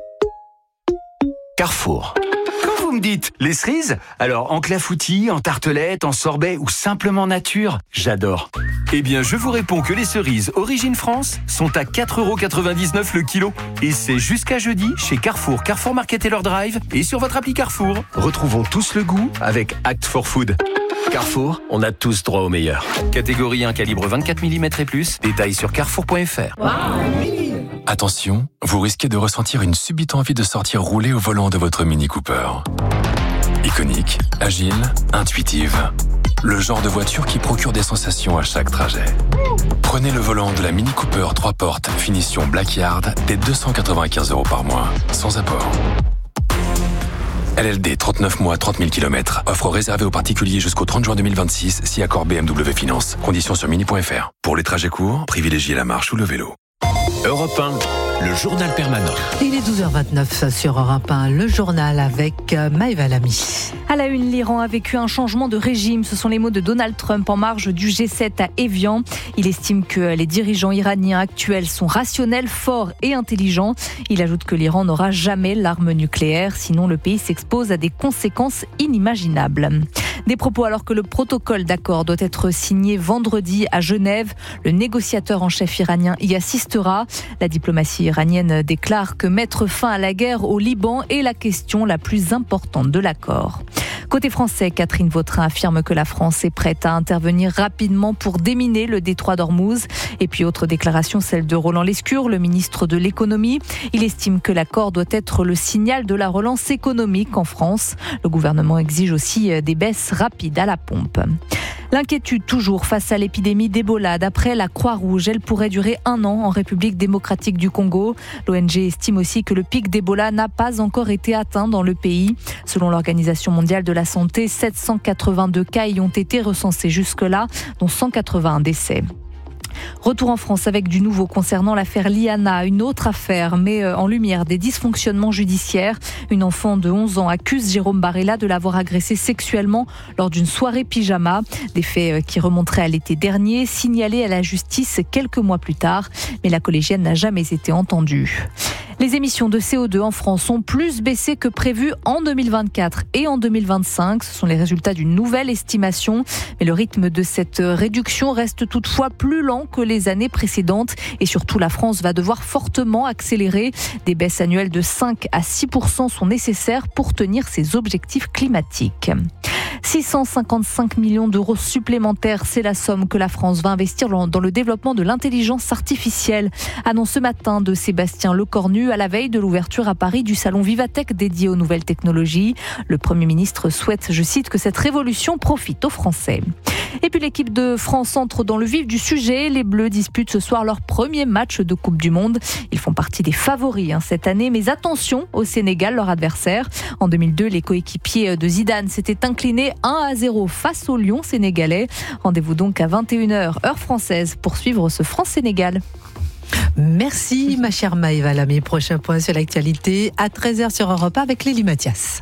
Carrefour. Vous me dites, les cerises? Alors, en clafoutis, en tartelette, en sorbet ou simplement nature? J'adore. Eh bien, je vous réponds que les cerises Origine France sont à 4,99 € le kilo. Et c'est jusqu'à jeudi chez Carrefour, Carrefour Market et leur Drive et sur votre appli Carrefour. Retrouvons tous le goût avec Act for Food. Carrefour, on a tous droit au meilleur. Catégorie 1, calibre 24 mm et plus. Détails sur carrefour.fr. Attention, vous risquez de ressentir une subite envie de sortir rouler au volant de votre Mini Cooper. Iconique, agile, intuitive. Le genre de voiture qui procure des sensations à chaque trajet. Prenez le volant de la Mini Cooper 3 portes, finition Blackyard, dès 295 € par mois, sans apport. LLD 39 mois, 30 000 km. Offre réservée aux particuliers jusqu'au 30 juin 2026, si accord BMW Finance. Conditions sur mini.fr. Pour les trajets courts, privilégiez la marche ou le vélo. Europe 1, le journal permanent. Il est 12h29 sur Europe 1, le journal avec Maëva Lamy. À la une, l'Iran a vécu un changement de régime. Ce sont les mots de Donald Trump en marge du G7 à Évian. Il estime que les dirigeants iraniens actuels sont rationnels, forts et intelligents. Il ajoute que l'Iran n'aura jamais l'arme nucléaire, sinon le pays s'expose à des conséquences inimaginables. Des propos alors que le protocole d'accord doit être signé vendredi à Genève. Le négociateur en chef iranien y assistera. La diplomatie iranienne déclare que mettre fin à la guerre au Liban est la question la plus importante de l'accord. Côté français, Catherine Vautrin affirme que la France est prête à intervenir rapidement pour déminer le détroit d'Ormuz. Et puis autre déclaration, celle de Roland Lescure, le ministre de l'économie. Il estime que l'accord doit être le signal de la relance économique en France. Le gouvernement exige aussi des baisses rapides à la pompe. L'inquiétude toujours face à l'épidémie d'Ebola. D'après la Croix-Rouge, elle pourrait durer 1 an en République démocratique du Congo. L'ONG estime aussi que le pic d'Ebola n'a pas encore été atteint dans le pays. Selon l'Organisation mondiale de la santé, 782 cas y ont été recensés jusque-là, dont 181 décès. Retour en France avec du nouveau concernant l'affaire Liana, une autre affaire met en lumière des dysfonctionnements judiciaires. Une enfant de 11 ans accuse Jérôme Barella de l'avoir agressée sexuellement lors d'une soirée pyjama. Des faits qui remonteraient à l'été dernier, signalés à la justice quelques mois plus tard. Mais la collégienne n'a jamais été entendue. Les émissions de CO2 en France ont plus baissé que prévu en 2024 et en 2025. Ce sont les résultats d'une nouvelle estimation. Mais le rythme de cette réduction reste toutefois plus lent que les années précédentes. Et surtout, la France va devoir fortement accélérer. Des baisses annuelles de 5 à 6% sont nécessaires pour tenir ses objectifs climatiques. 655 millions d'euros supplémentaires, c'est la somme que la France va investir dans le développement de l'intelligence artificielle. Annonce ce matin de Sébastien Lecornu à la veille de l'ouverture à Paris du salon Vivatech dédié aux nouvelles technologies. Le Premier ministre souhaite, je cite, que cette révolution profite aux Français. Et puis l'équipe de France entre dans le vif du sujet. Les Bleus disputent ce soir leur premier match de Coupe du Monde. Ils font partie des favoris cette année, mais attention au Sénégal, leur adversaire. En 2002, les coéquipiers de Zidane s'étaient inclinés 1-0 face aux Lions sénégalais. Rendez-vous donc à 21h, heure française, pour suivre ce France-Sénégal. Merci ma chère Maëva Lamy. Prochain point sur l'actualité à 13h sur Europe 1 avec Lélie Mathias.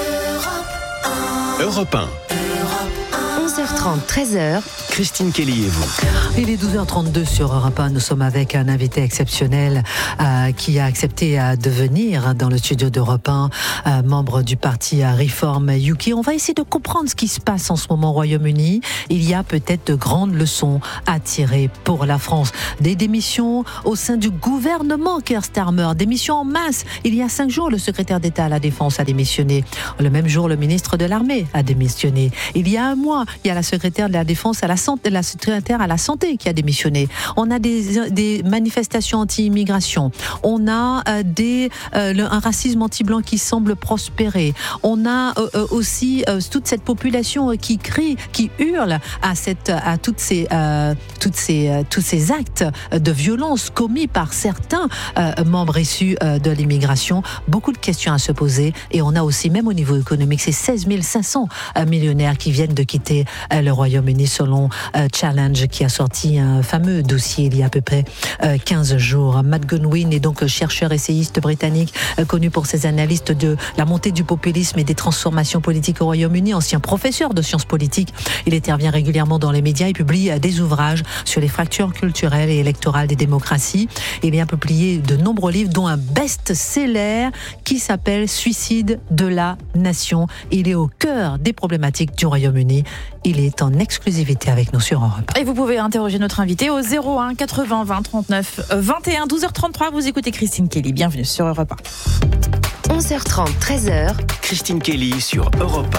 Europe 1. 11h30, 13h. Christine Kelly et vous. Il est 12h32 sur Europe 1. Nous sommes avec un invité exceptionnel qui a accepté de venir dans le studio d'Europe 1, membre du parti Reform UK. On va essayer de comprendre ce qui se passe en ce moment au Royaume-Uni. Il y a peut-être de grandes leçons à tirer pour la France. Des démissions au sein du gouvernement Keir Starmer, démissions en masse. Il y a 5 jours, le secrétaire d'État à la Défense a démissionné. Le même jour, le ministre de l'Armée a démissionné. Il y a un mois, il y a la secrétaire de la Défense à la santé, la secrétaire à la santé qui a démissionné. On a des manifestations anti-immigration. On a un racisme anti-blanc qui semble prospérer. On a aussi toute cette population qui crie, qui hurle à tous ces actes de violence commis par certains membres issus de l'immigration. Beaucoup de questions à se poser. Et on a aussi, même au niveau économique, ces 16 500 millionnaires qui viennent de quitter le Royaume-Uni selon Challenge, qui a sorti un fameux dossier il y a à peu près 15 jours. Matt Goodwin est donc chercheur essayiste britannique, connu pour ses analyses de la montée du populisme et des transformations politiques au Royaume-Uni, ancien professeur de sciences politiques. Il intervient régulièrement dans les médias et publie des ouvrages sur les fractures culturelles et électorales des démocraties. Il a publié de nombreux livres, dont un best-seller qui s'appelle Suicide de la Nation. Il est au cœur des problématiques du Royaume-Uni. Il est en exclusivité avec nous sur Europe. Et vous pouvez interroger notre invité au 01 80 20 39 21. 12h33, vous écoutez Christine Kelly. Bienvenue sur Europe 1. 11h30, 13h. Christine Kelly sur Europe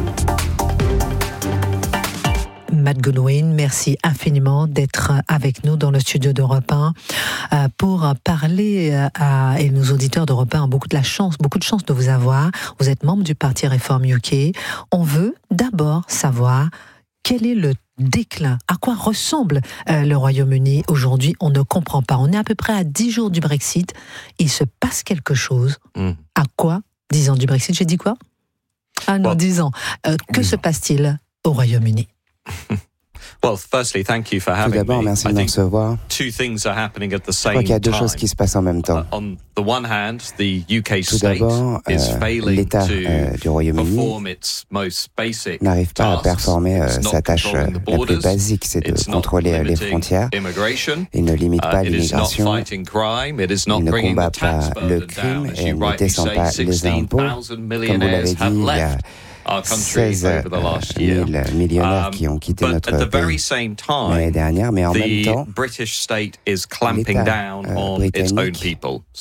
1. Matt Goodwin, merci infiniment d'être avec nous dans le studio d'Europe 1 pour parler et nos auditeurs d'Europe 1 ont beaucoup de chance de vous avoir. Vous êtes membre du parti Reform UK. On veut d'abord savoir quel est le déclin, à quoi ressemble le Royaume-Uni aujourd'hui. On ne comprend pas. On est à peu près à 10 jours du Brexit. Il se passe quelque chose. À quoi 10 ans du Brexit, j'ai dit quoi 10 ans. Que se passe-t-il au Royaume-Uni? Tout d'abord, merci de me recevoir. Je crois qu'il y a deux choses qui se passent en même temps. Tout d'abord, l'État du Royaume-Uni n'arrive pas à performer sa tâche la plus basique, c'est de contrôler les frontières. Il ne limite pas l'immigration, il ne combat pas le crime et ne descend pas les impôts. Comme vous l'avez dit, il y a 16 000 millionnaires qui ont quitté notre pays l'année dernière, mais en même temps, l'État britannique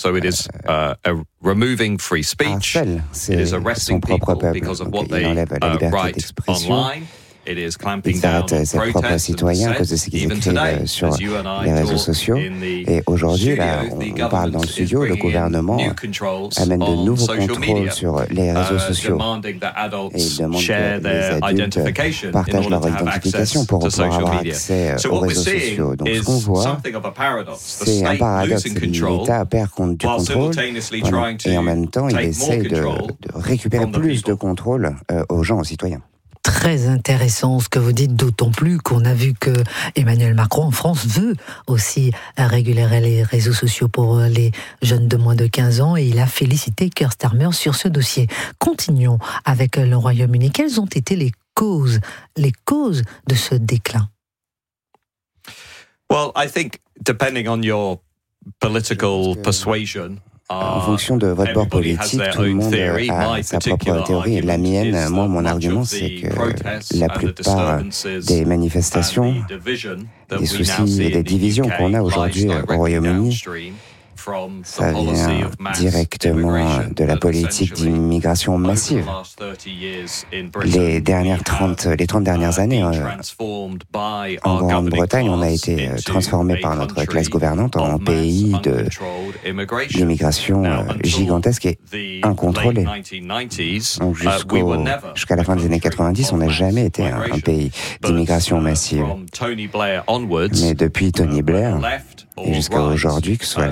harcèle son propre peuple. Donc, il enlève la liberté d'expression. Ils arrêtent ses propres citoyens à cause de ce qu'ils écrivent sur les réseaux sociaux. Et aujourd'hui, là, on parle dans le studio, le gouvernement amène de nouveaux contrôles sur les réseaux sociaux. Et il demande que les adultes partagent leur identification pour pouvoir avoir accès aux réseaux sociaux. Donc ce qu'on voit, c'est un paradoxe. L'État perd compte du contrôle et en même temps, il essaye de récupérer plus de contrôle aux gens, aux citoyens. Très intéressant ce que vous dites, d'autant plus qu'on a vu que Emmanuel Macron en France veut aussi réguler les réseaux sociaux pour les jeunes de moins de 15 ans et il a félicité Keir Starmer sur ce dossier. Continuons avec le Royaume-Uni. Quelles ont été les causes de ce déclin? Well, I think depending on your political persuasion, en fonction de votre bord politique, tout le monde a sa propre théorie. La mienne, moi, mon argument, c'est que la plupart des manifestations, des soucis et des divisions qu'on a aujourd'hui au Royaume-Uni, ça vient directement de la politique d'immigration massive. Les 30 dernières années, en Grande-Bretagne, on a été transformé par notre classe gouvernante en pays d'immigration gigantesque et incontrôlée. Donc jusqu'à la fin des années 90, on n'a jamais été un pays d'immigration massive. Mais depuis Tony Blair, et jusqu'à aujourd'hui, que ce soit la gauche ou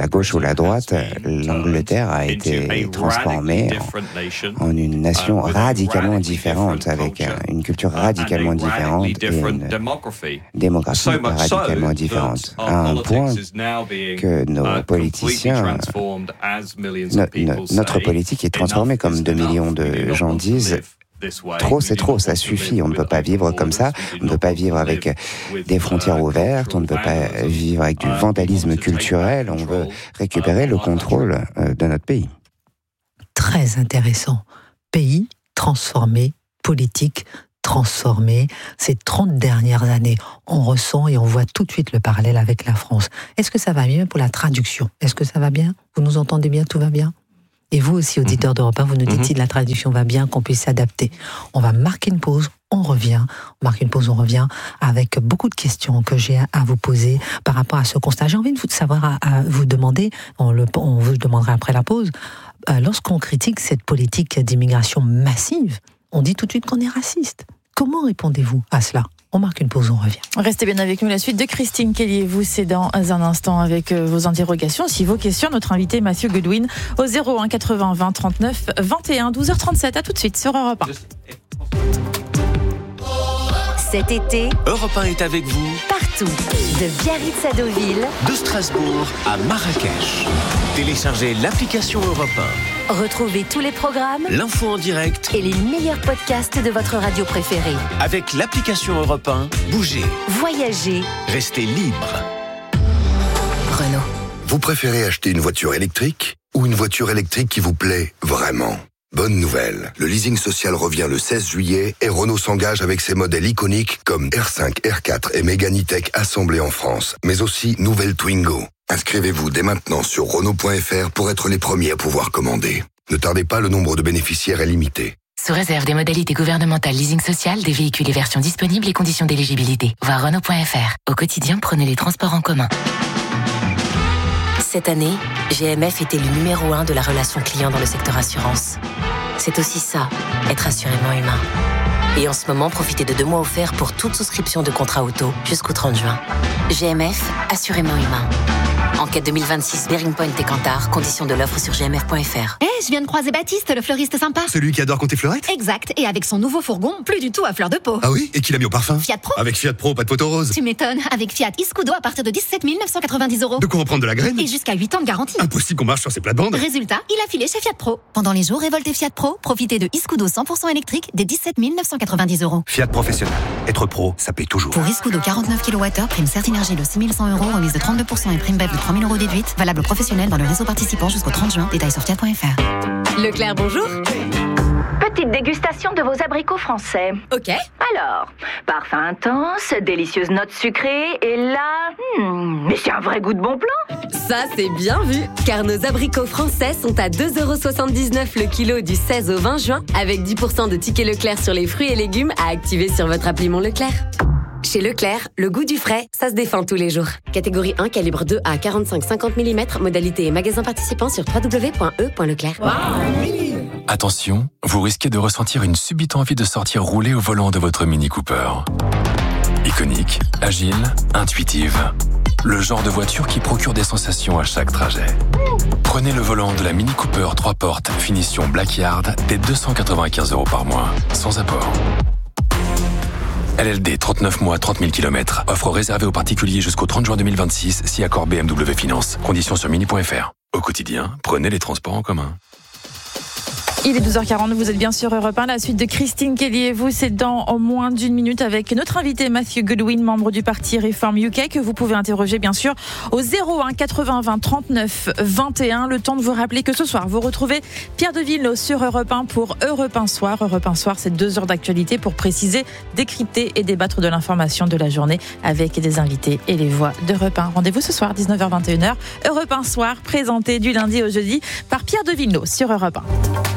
la droite, l'Angleterre a été transformée en une nation radicalement différente, avec une culture radicalement différente et une démographie radicalement différente, à un point que nos politiciens, notre politique est transformée, comme 2 millions de gens disent. Trop, c'est trop, ça suffit. On ne peut pas vivre comme ça. On ne peut pas vivre avec des frontières ouvertes. On ne peut pas vivre avec du vandalisme culturel. On veut récupérer le contrôle de notre pays. Très intéressant. Pays transformé, politique transformée. Ces 30 dernières années, on ressent et on voit tout de suite le parallèle avec la France. Est-ce que ça va bien pour la traduction? Est-ce que ça va bien? Vous nous entendez bien? Tout va bien? Et vous aussi, auditeurs d'Europe 1, vous nous dites si la traduction va bien, qu'on puisse s'adapter. On va marquer une pause, on revient. On marque une pause, on revient avec beaucoup de questions que j'ai à vous poser par rapport à ce constat. J'ai envie de savoir, à vous demander, on vous demandera après la pause, lorsqu'on critique cette politique d'immigration massive, on dit tout de suite qu'on est raciste. Comment répondez-vous à cela? On marque une pause, on revient. Restez bien avec nous. La suite de Christine Kelly et vous, c'est dans un instant avec vos interrogations. Si vos questions, notre invité Mathieu Goodwin au 01 80 20 39 21, 12h37. À tout de suite sur Europe 1. Cet été, Europe 1 est avec vous partout, de Biarritz à Deauville, de Strasbourg à Marrakech. Téléchargez l'application Europe 1. Retrouvez tous les programmes, l'info en direct et les meilleurs podcasts de votre radio préférée. Avec l'application Europe 1, bougez, voyagez, restez libre. Renault. Vous préférez acheter une voiture électrique ou une voiture électrique qui vous plaît vraiment ? Bonne nouvelle, le leasing social revient le 16 juillet et Renault s'engage avec ses modèles iconiques comme R5, R4 et Mégane E-Tech assemblés en France, mais aussi nouvelle Twingo. Inscrivez-vous dès maintenant sur Renault.fr pour être les premiers à pouvoir commander. Ne tardez pas, le nombre de bénéficiaires est limité. Sous réserve des modalités gouvernementales leasing social, des véhicules et versions disponibles et conditions d'éligibilité. Voir Renault.fr. Au quotidien, prenez les transports en commun. Cette année, GMF était le numéro 1 de la relation client dans le secteur assurance. C'est aussi ça, être assurément humain. Et en ce moment, profitez de 2 mois offerts pour toute souscription de contrat auto jusqu'au 30 juin. GMF, assurément humain. Enquête 2026, Bearing Point et Kantar. Conditions de l'offre sur gmf.fr. Je viens de croiser Baptiste, le fleuriste sympa. Celui qui adore compter fleurettes? Exact, et avec son nouveau fourgon, plus du tout à fleur de peau. Ah oui? Et qui l'a mis au parfum? Fiat Pro. Avec Fiat Pro, pas de photo rose. Tu m'étonnes, avec Fiat Iscudo à partir de 17 990 €. De quoi en prendre de la graine? Et jusqu'à 8 ans de garantie. Impossible qu'on marche sur ces plates-bandes. Résultat, il a filé chez Fiat Pro. Pendant les jours révoltés Fiat Pro, profitez de Iscudo 100% électrique des 17 990 €. Fiat Professionnel. Être pro, ça paye toujours. Pour Iscudo 49 kWh, prime Certinergie de 6 100 €, remise de 32% et prime BEP de 3 000 € déduite. Valable professionnel dans le réseau participant jusqu'au 30 juin. Détails sur fiat.fr. Leclerc, bonjour. Petite dégustation de vos abricots français. Ok. Alors, parfum intense, délicieuse note sucrée, et là... mais c'est un vrai goût de bon plan. Ça, c'est bien vu, car nos abricots français sont à 2,79 € le kilo du 16 au 20 juin, avec 10% de tickets Leclerc sur les fruits et légumes à activer sur votre appli Mon Leclerc. Chez Leclerc, le goût du frais, ça se défend tous les jours. Catégorie 1, calibre 2 à 45-50 mm, modalité et magasin participant sur www.e.leclerc. Attention, vous risquez de ressentir une subite envie de sortir rouler au volant de votre Mini Cooper. Iconique, agile, intuitive. Le genre de voiture qui procure des sensations à chaque trajet. Prenez le volant de la Mini Cooper 3 portes, finition Blackyard, dès 295 € par mois, sans apport. LLD 39 mois, 30 000 km. Offre réservée aux particuliers jusqu'au 30 juin 2026, si accord BMW Finance. Conditions sur mini.fr. Au quotidien, prenez les transports en commun. Il est 12h40, vous êtes bien sur Europe 1. La suite de Christine Kelly et vous, c'est dans moins d'1 minute avec notre invité Mathieu Goodwin, membre du parti Reform UK, que vous pouvez interroger bien sûr au 01 80 20 39 21. Le temps de vous rappeler que ce soir, vous retrouvez Pierre de Villeneuve sur Europe 1 pour Europe 1 Soir. Europe 1 Soir, c'est 2 heures d'actualité pour préciser, décrypter et débattre de l'information de la journée avec des invités et les voix d'Europe 1. Rendez-vous ce soir, 19h-21h. Europe 1 Soir, présenté du lundi au jeudi par Pierre de Villeneuve sur Europe 1.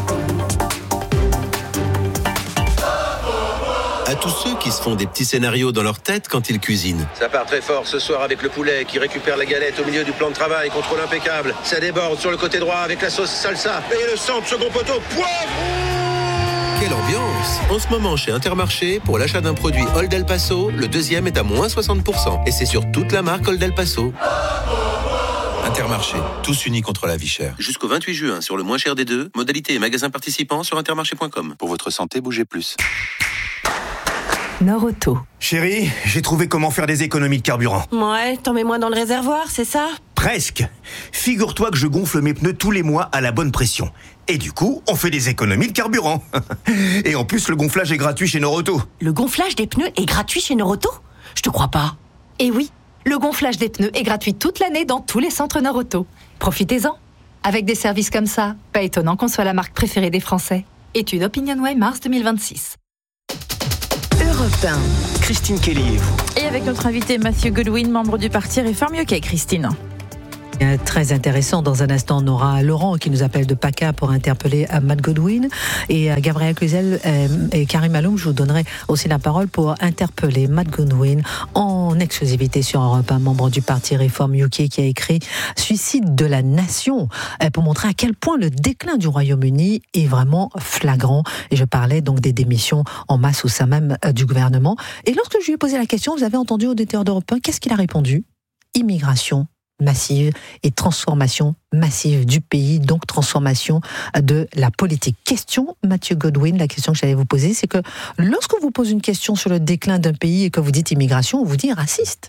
À tous ceux qui se font des petits scénarios dans leur tête quand ils cuisinent. Ça part très fort ce soir avec le poulet qui récupère la galette au milieu du plan de travail, contrôle impeccable. Ça déborde sur le côté droit avec la sauce salsa et le centre second poteau, poivre. Quelle ambiance! En ce moment chez Intermarché, pour l'achat d'un produit Old El Paso, le deuxième est à moins 60%. Et c'est sur toute la marque Old El Paso. Intermarché, tous unis contre la vie chère. Jusqu'au 28 juin, sur le moins cher des deux, modalité et magasins participants sur intermarché.com. Pour votre santé, bougez plus. Nord-Auto. Chérie, j'ai trouvé comment faire des économies de carburant. Ouais, t'en mets moins dans le réservoir, c'est ça ? Presque. Figure-toi que je gonfle mes pneus tous les mois à la bonne pression. Et du coup, on fait des économies de carburant. Et en plus, le gonflage est gratuit chez Nord-Auto. Le gonflage des pneus est gratuit chez Nord-Auto ? Je te crois pas. Et oui, le gonflage des pneus est gratuit toute l'année dans tous les centres Nord-Auto. Profitez-en. Avec des services comme ça, pas étonnant qu'on soit la marque préférée des Français. Étude Opinionway mars 2026. Europe 1. Christine Kelly et vous. Et avec notre invité Matthew Godwin, membre du parti Réforme UK, Christine. Très intéressant. Dans un instant, on aura Laurent qui nous appelle de PACA pour interpeller Matt Godwin. Et Gabriel Cluzel et Karim Aloum, je vous donnerai aussi la parole pour interpeller Matt Godwin en exclusivité sur Europe 1, membre du parti Réforme UK, qui a écrit « Suicide de la nation » pour montrer à quel point le déclin du Royaume-Uni est vraiment flagrant. Et je parlais donc des démissions en masse au sein même du gouvernement. Et lorsque je lui ai posé la question, vous avez entendu auditeur d'Europe 1, qu'est-ce qu'il a répondu ? Immigration massive et transformation massive du pays, donc transformation de la politique. Question, Matthew Godwin, la question que j'allais vous poser, c'est que lorsqu'on vous pose une question sur le déclin d'un pays et que vous dites immigration, on vous dit raciste.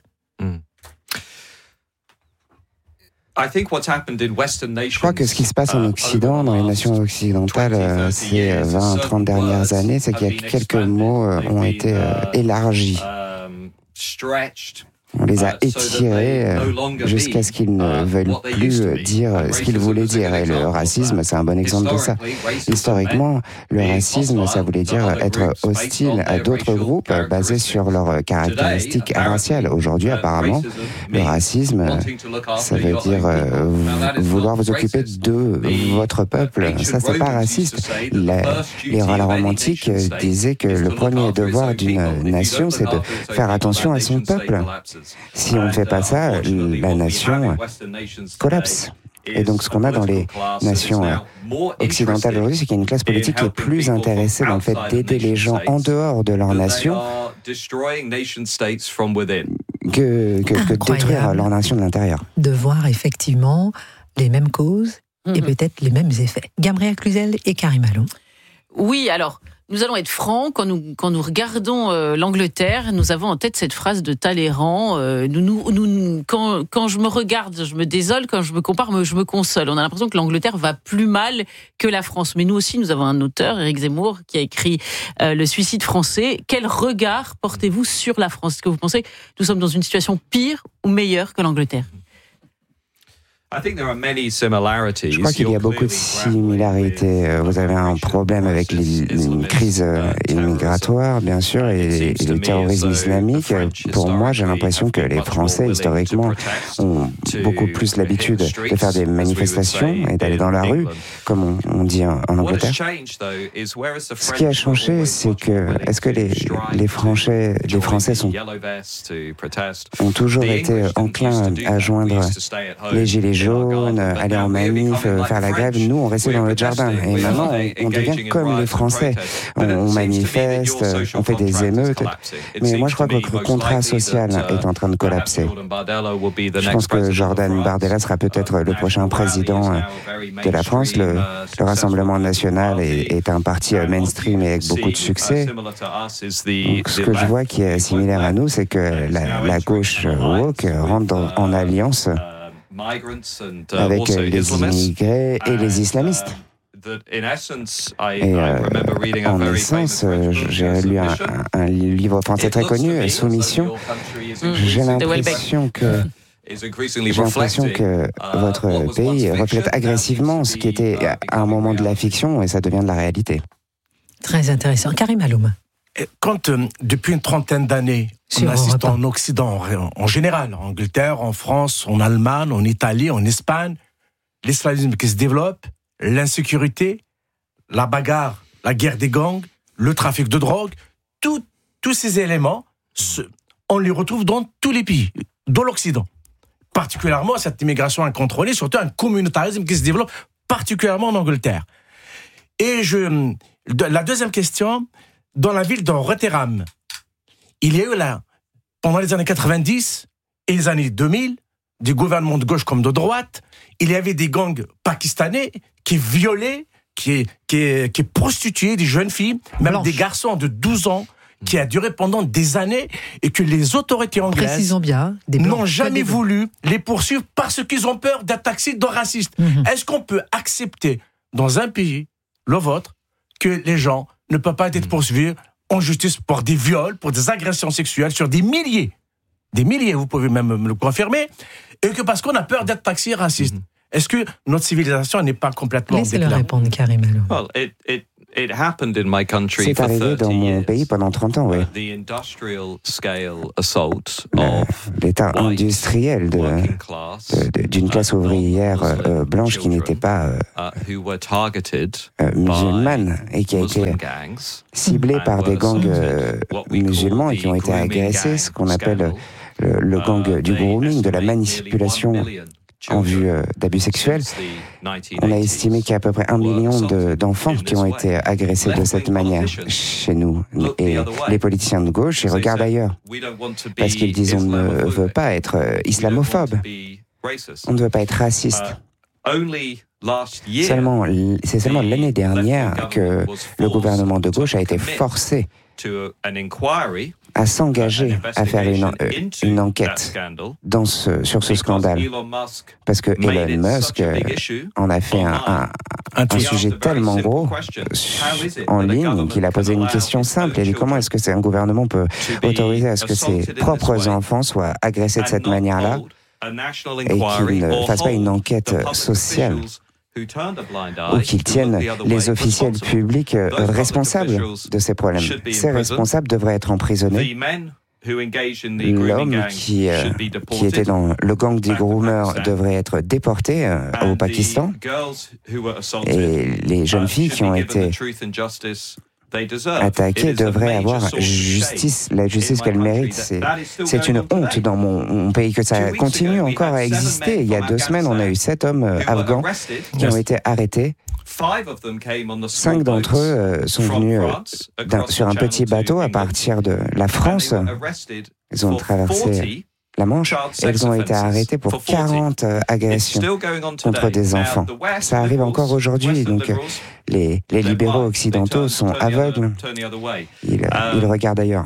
Je crois que ce qui se passe en Occident, dans les nations occidentales, ces 20-30 dernières années, c'est qu'il y a quelques mots ont été élargis. On les a étirés jusqu'à ce qu'ils ne veulent plus dire ce qu'ils voulaient dire. Et le racisme, c'est un bon exemple de ça. Historiquement, le racisme, ça voulait dire être hostile à d'autres groupes basés sur leurs caractéristiques raciales. Aujourd'hui, apparemment, le racisme, ça veut dire vouloir vous occuper de votre peuple. Ça, c'est pas raciste. Les romantiques disaient que le premier devoir d'une nation, c'est de faire attention à son peuple. Si on ne fait pas ça, la nation collapse. Et donc ce qu'on a dans les nations occidentales aujourd'hui, c'est qu'il y a une classe politique qui est plus intéressée dans le fait d'aider les gens en dehors de leur nation que détruire leur nation de l'intérieur. De voir effectivement les mêmes causes et peut-être les mêmes effets. Gabriel Cluzel et Karim Aloum. Oui, alors... Nous allons être francs, quand nous regardons l'Angleterre, nous avons en tête cette phrase de Talleyrand, quand je me regarde, je me désole, quand je me compare, je me console. On a l'impression que l'Angleterre va plus mal que la France. Mais nous aussi, nous avons un auteur, Éric Zemmour, qui a écrit Le suicide français. Quel regard portez-vous sur la France ? Est-ce que vous pensez que nous sommes dans une situation pire ou meilleure que l'Angleterre ? Je crois qu'il y a beaucoup de similarités. Vous avez un problème avec une crise migratoire, bien sûr, et le terrorisme islamique. Pour moi, j'ai l'impression que les Français, historiquement, ont beaucoup plus l'habitude de faire des manifestations et d'aller dans la rue, comme on dit en Angleterre. Ce qui a changé, c'est que, est-ce que les Français ont toujours été enclins à joindre les gilets jaunes, aller en manif, faire la grève. Nous, on restait dans le jardin. Et maintenant, on devient comme les Français. On manifeste, on fait des émeutes. Mais moi, je crois que le contrat social est en train de collapser. Je pense que Jordan Bardella sera peut-être le prochain président de la France. Le Rassemblement national est un parti mainstream et avec beaucoup de succès. Donc, ce que je vois qui est similaire à nous, c'est que la gauche woke rentre en alliance avec les immigrés et les islamistes. Et en essence, j'ai lu un livre français très connu, Soumission. J'ai l'impression que votre pays reflète agressivement ce qui était à un moment de la fiction et ça devient de la réalité. Très intéressant. Karim Aloum. Quand, depuis une trentaine d'années, on assiste en Occident, en général, en Angleterre, en France, en Allemagne, en Italie, en Espagne, l'islamisme qui se développe, l'insécurité, la bagarre, la guerre des gangs, le trafic de drogue, tous ces éléments, on les retrouve dans tous les pays, dans l'Occident. Particulièrement cette immigration incontrôlée, surtout un communautarisme qui se développe particulièrement en Angleterre. Et la deuxième question, dans la ville de Rotterdam, il y a eu pendant les années 90 et les années 2000, des gouvernements de gauche comme de droite, il y avait des gangs pakistanais qui violaient, qui prostituaient des jeunes filles, même des garçons de 12 ans, qui a duré pendant des années et que les autorités anglaises n'ont jamais voulu les poursuivre parce qu'ils ont peur d'être taxés de racistes. Est-ce qu'on peut accepter dans un pays, le vôtre, que les gens ne peuvent pas être poursuivis en justice pour des viols, pour des agressions sexuelles sur des milliers, vous pouvez même me le confirmer, et que parce qu'on a peur d'être taxés racistes. Est-ce que notre civilisation n'est pas complètement... Laissez-le répondre, Karim. C'est arrivé dans mon pays pendant 30 ans, oui. L'état industriel d'une classe ouvrière blanche qui n'était pas musulmane et qui a été ciblée par des gangs musulmans et qui ont été agressés, ce qu'on appelle le gang du grooming, de la manipulation en vue d'abus sexuels. On a estimé qu'il y a à peu près 1 million d'enfants qui ont été agressés de cette manière chez nous. Et les politiciens de gauche, ils regardent ailleurs. Parce qu'ils disent on ne veut pas être islamophobe. On ne veut pas être raciste. C'est seulement l'année dernière que le gouvernement de gauche a été forcé à s'engager à faire une enquête sur ce scandale. Parce que Elon Musk en a fait un sujet tellement gros en ligne qu'il a posé une question simple. Il a dit comment est-ce que un gouvernement peut autoriser à ce que ses propres enfants soient agressés de cette manière-là et qu'il ne fasse pas une enquête sociale ou qu'ils tiennent les officiels publics responsables de ces problèmes. Ces responsables devraient être emprisonnés. L'homme qui était dans le gang des groomers devrait être déporté au Pakistan. Et les jeunes filles qui ont été attaquées devraient avoir la justice qu'elles méritent. C'est une honte dans mon pays que ça continue encore à exister. Il y a 2 semaines, on a eu 7 hommes afghans qui ont été arrêtés. 5 d'entre eux sont venus sur un petit bateau à partir de la France. Ils ont traversé la Manche et ils ont été arrêtés pour 40 agressions contre des enfants. Ça arrive encore aujourd'hui, donc les libéraux occidentaux sont aveugles. Ils regardent ailleurs.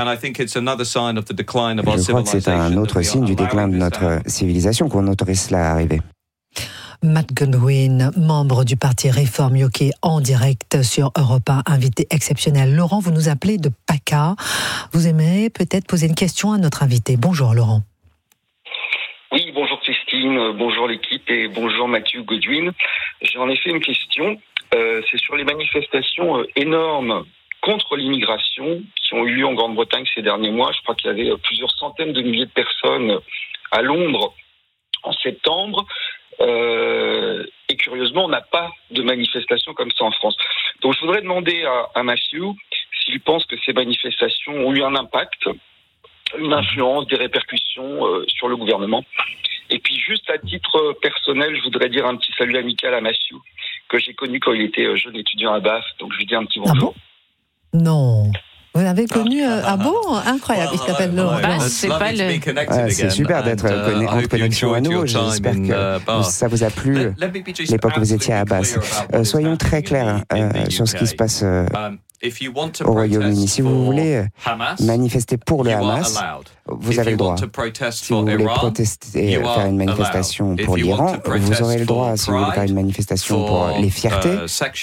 Je crois que c'est un autre signe du déclin de notre civilisation qu'on autorise cela à arriver. Matt Godwin, membre du parti Réforme UK, en direct sur Europe 1, invité exceptionnel. Laurent, vous nous appelez de PACA. Vous aimeriez peut-être poser une question à notre invité. Bonjour Laurent. Oui, bonjour Christine, bonjour l'équipe et bonjour Matthew Godwin. J'ai en effet une question. C'est sur les manifestations énormes contre l'immigration qui ont eu lieu en Grande-Bretagne ces derniers mois. Je crois qu'il y avait plusieurs centaines de milliers de personnes à Londres en septembre. Et curieusement, on n'a pas de manifestations comme ça en France. Donc je voudrais demander à Matthew s'il pense que ces manifestations ont eu un impact, une influence, des répercussions sur le gouvernement. Et puis juste à titre personnel, je voudrais dire un petit salut amical à Matthew, que j'ai connu quand il était jeune étudiant à BAF, donc je lui dis un petit bonjour. Ah bon ? Non. Vous l'avez connu ah bon ? Incroyable, il s'appelle Laurent. C'est super d'être en connexion à nouveau. J'espère que ça vous a plu l'époque où vous étiez à Basse. Soyons très clairs sur ce qui se passe au Royaume-Uni. Si vous voulez manifester pour le Hamas, vous avez le droit. Si vous voulez protester, faire une manifestation pour l'Iran, vous aurez le droit. Si vous voulez faire une manifestation pour les fiertés,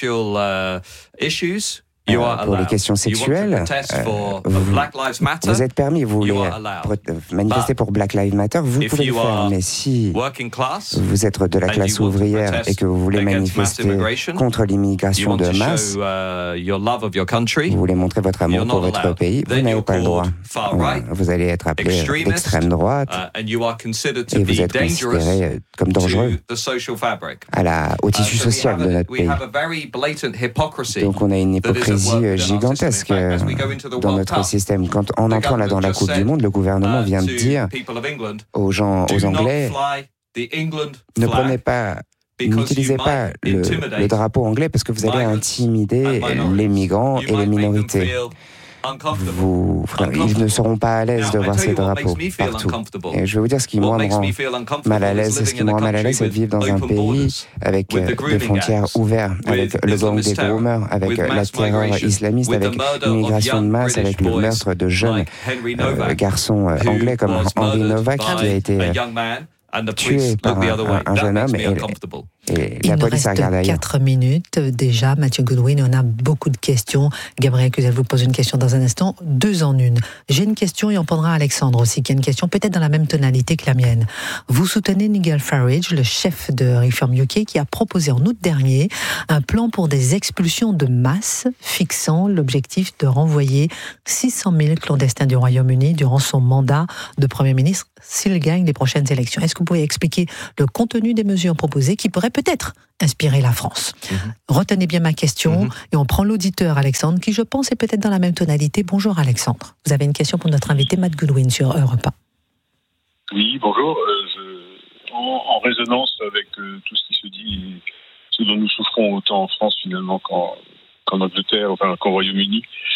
pour les questions sexuelles, vous êtes permis, vous voulez manifester pour Black Lives Matter, vous pouvez le faire, mais si vous êtes de la classe ouvrière et que vous voulez manifester contre l'immigration de masse, vous voulez montrer votre amour pour votre pays, vous n'avez pas le droit. Vous allez être appelé d'extrême droite et vous êtes considéré comme dangereux au tissu social de notre pays. Donc on a une hypocrisie gigantesque dans notre système. En entrant là dans la Coupe du Monde, le gouvernement vient de dire aux Anglais, n'utilisez pas le drapeau anglais parce que vous allez intimider les migrants et les minorités. ils ne seront pas à l'aise de voir ces drapeaux partout. Et je vais vous dire ce qui moi me rend mal à l'aise. Ce qui me rend mal à l'aise, c'est de vivre dans un pays avec des frontières ouvertes, avec le gang des groomers, avec la terreur islamiste, avec l'immigration de masse, avec le meurtre de jeunes garçons anglais comme Henry Novak qui a été tué par un jeune homme et il nous reste 4 minutes déjà. Mathieu Goodwin, on a beaucoup de questions. Gabriel Cluzel vous pose une question dans un instant, 2 en 1. J'ai une question et on prendra Alexandre aussi, qui a une question peut-être dans la même tonalité que la mienne. Vous soutenez Nigel Farage, le chef de Reform UK, qui a proposé en août dernier un plan pour des expulsions de masse, fixant l'objectif de renvoyer 600 000 clandestins du Royaume-Uni durant son mandat de Premier ministre s'il gagne les prochaines élections. Est-ce que vous pouvez expliquer le contenu des mesures proposées qui pourraient peut-être inspirer la France? Retenez bien ma question et on prend l'auditeur Alexandre qui, je pense, est peut-être dans la même tonalité. Bonjour Alexandre. Vous avez une question pour notre invité Matt Goodwin sur Europe 1. Oui, bonjour. En résonance avec tout ce qui se dit, ce dont nous souffrons autant en France finalement qu'en Angleterre, enfin qu'au Royaume-Uni,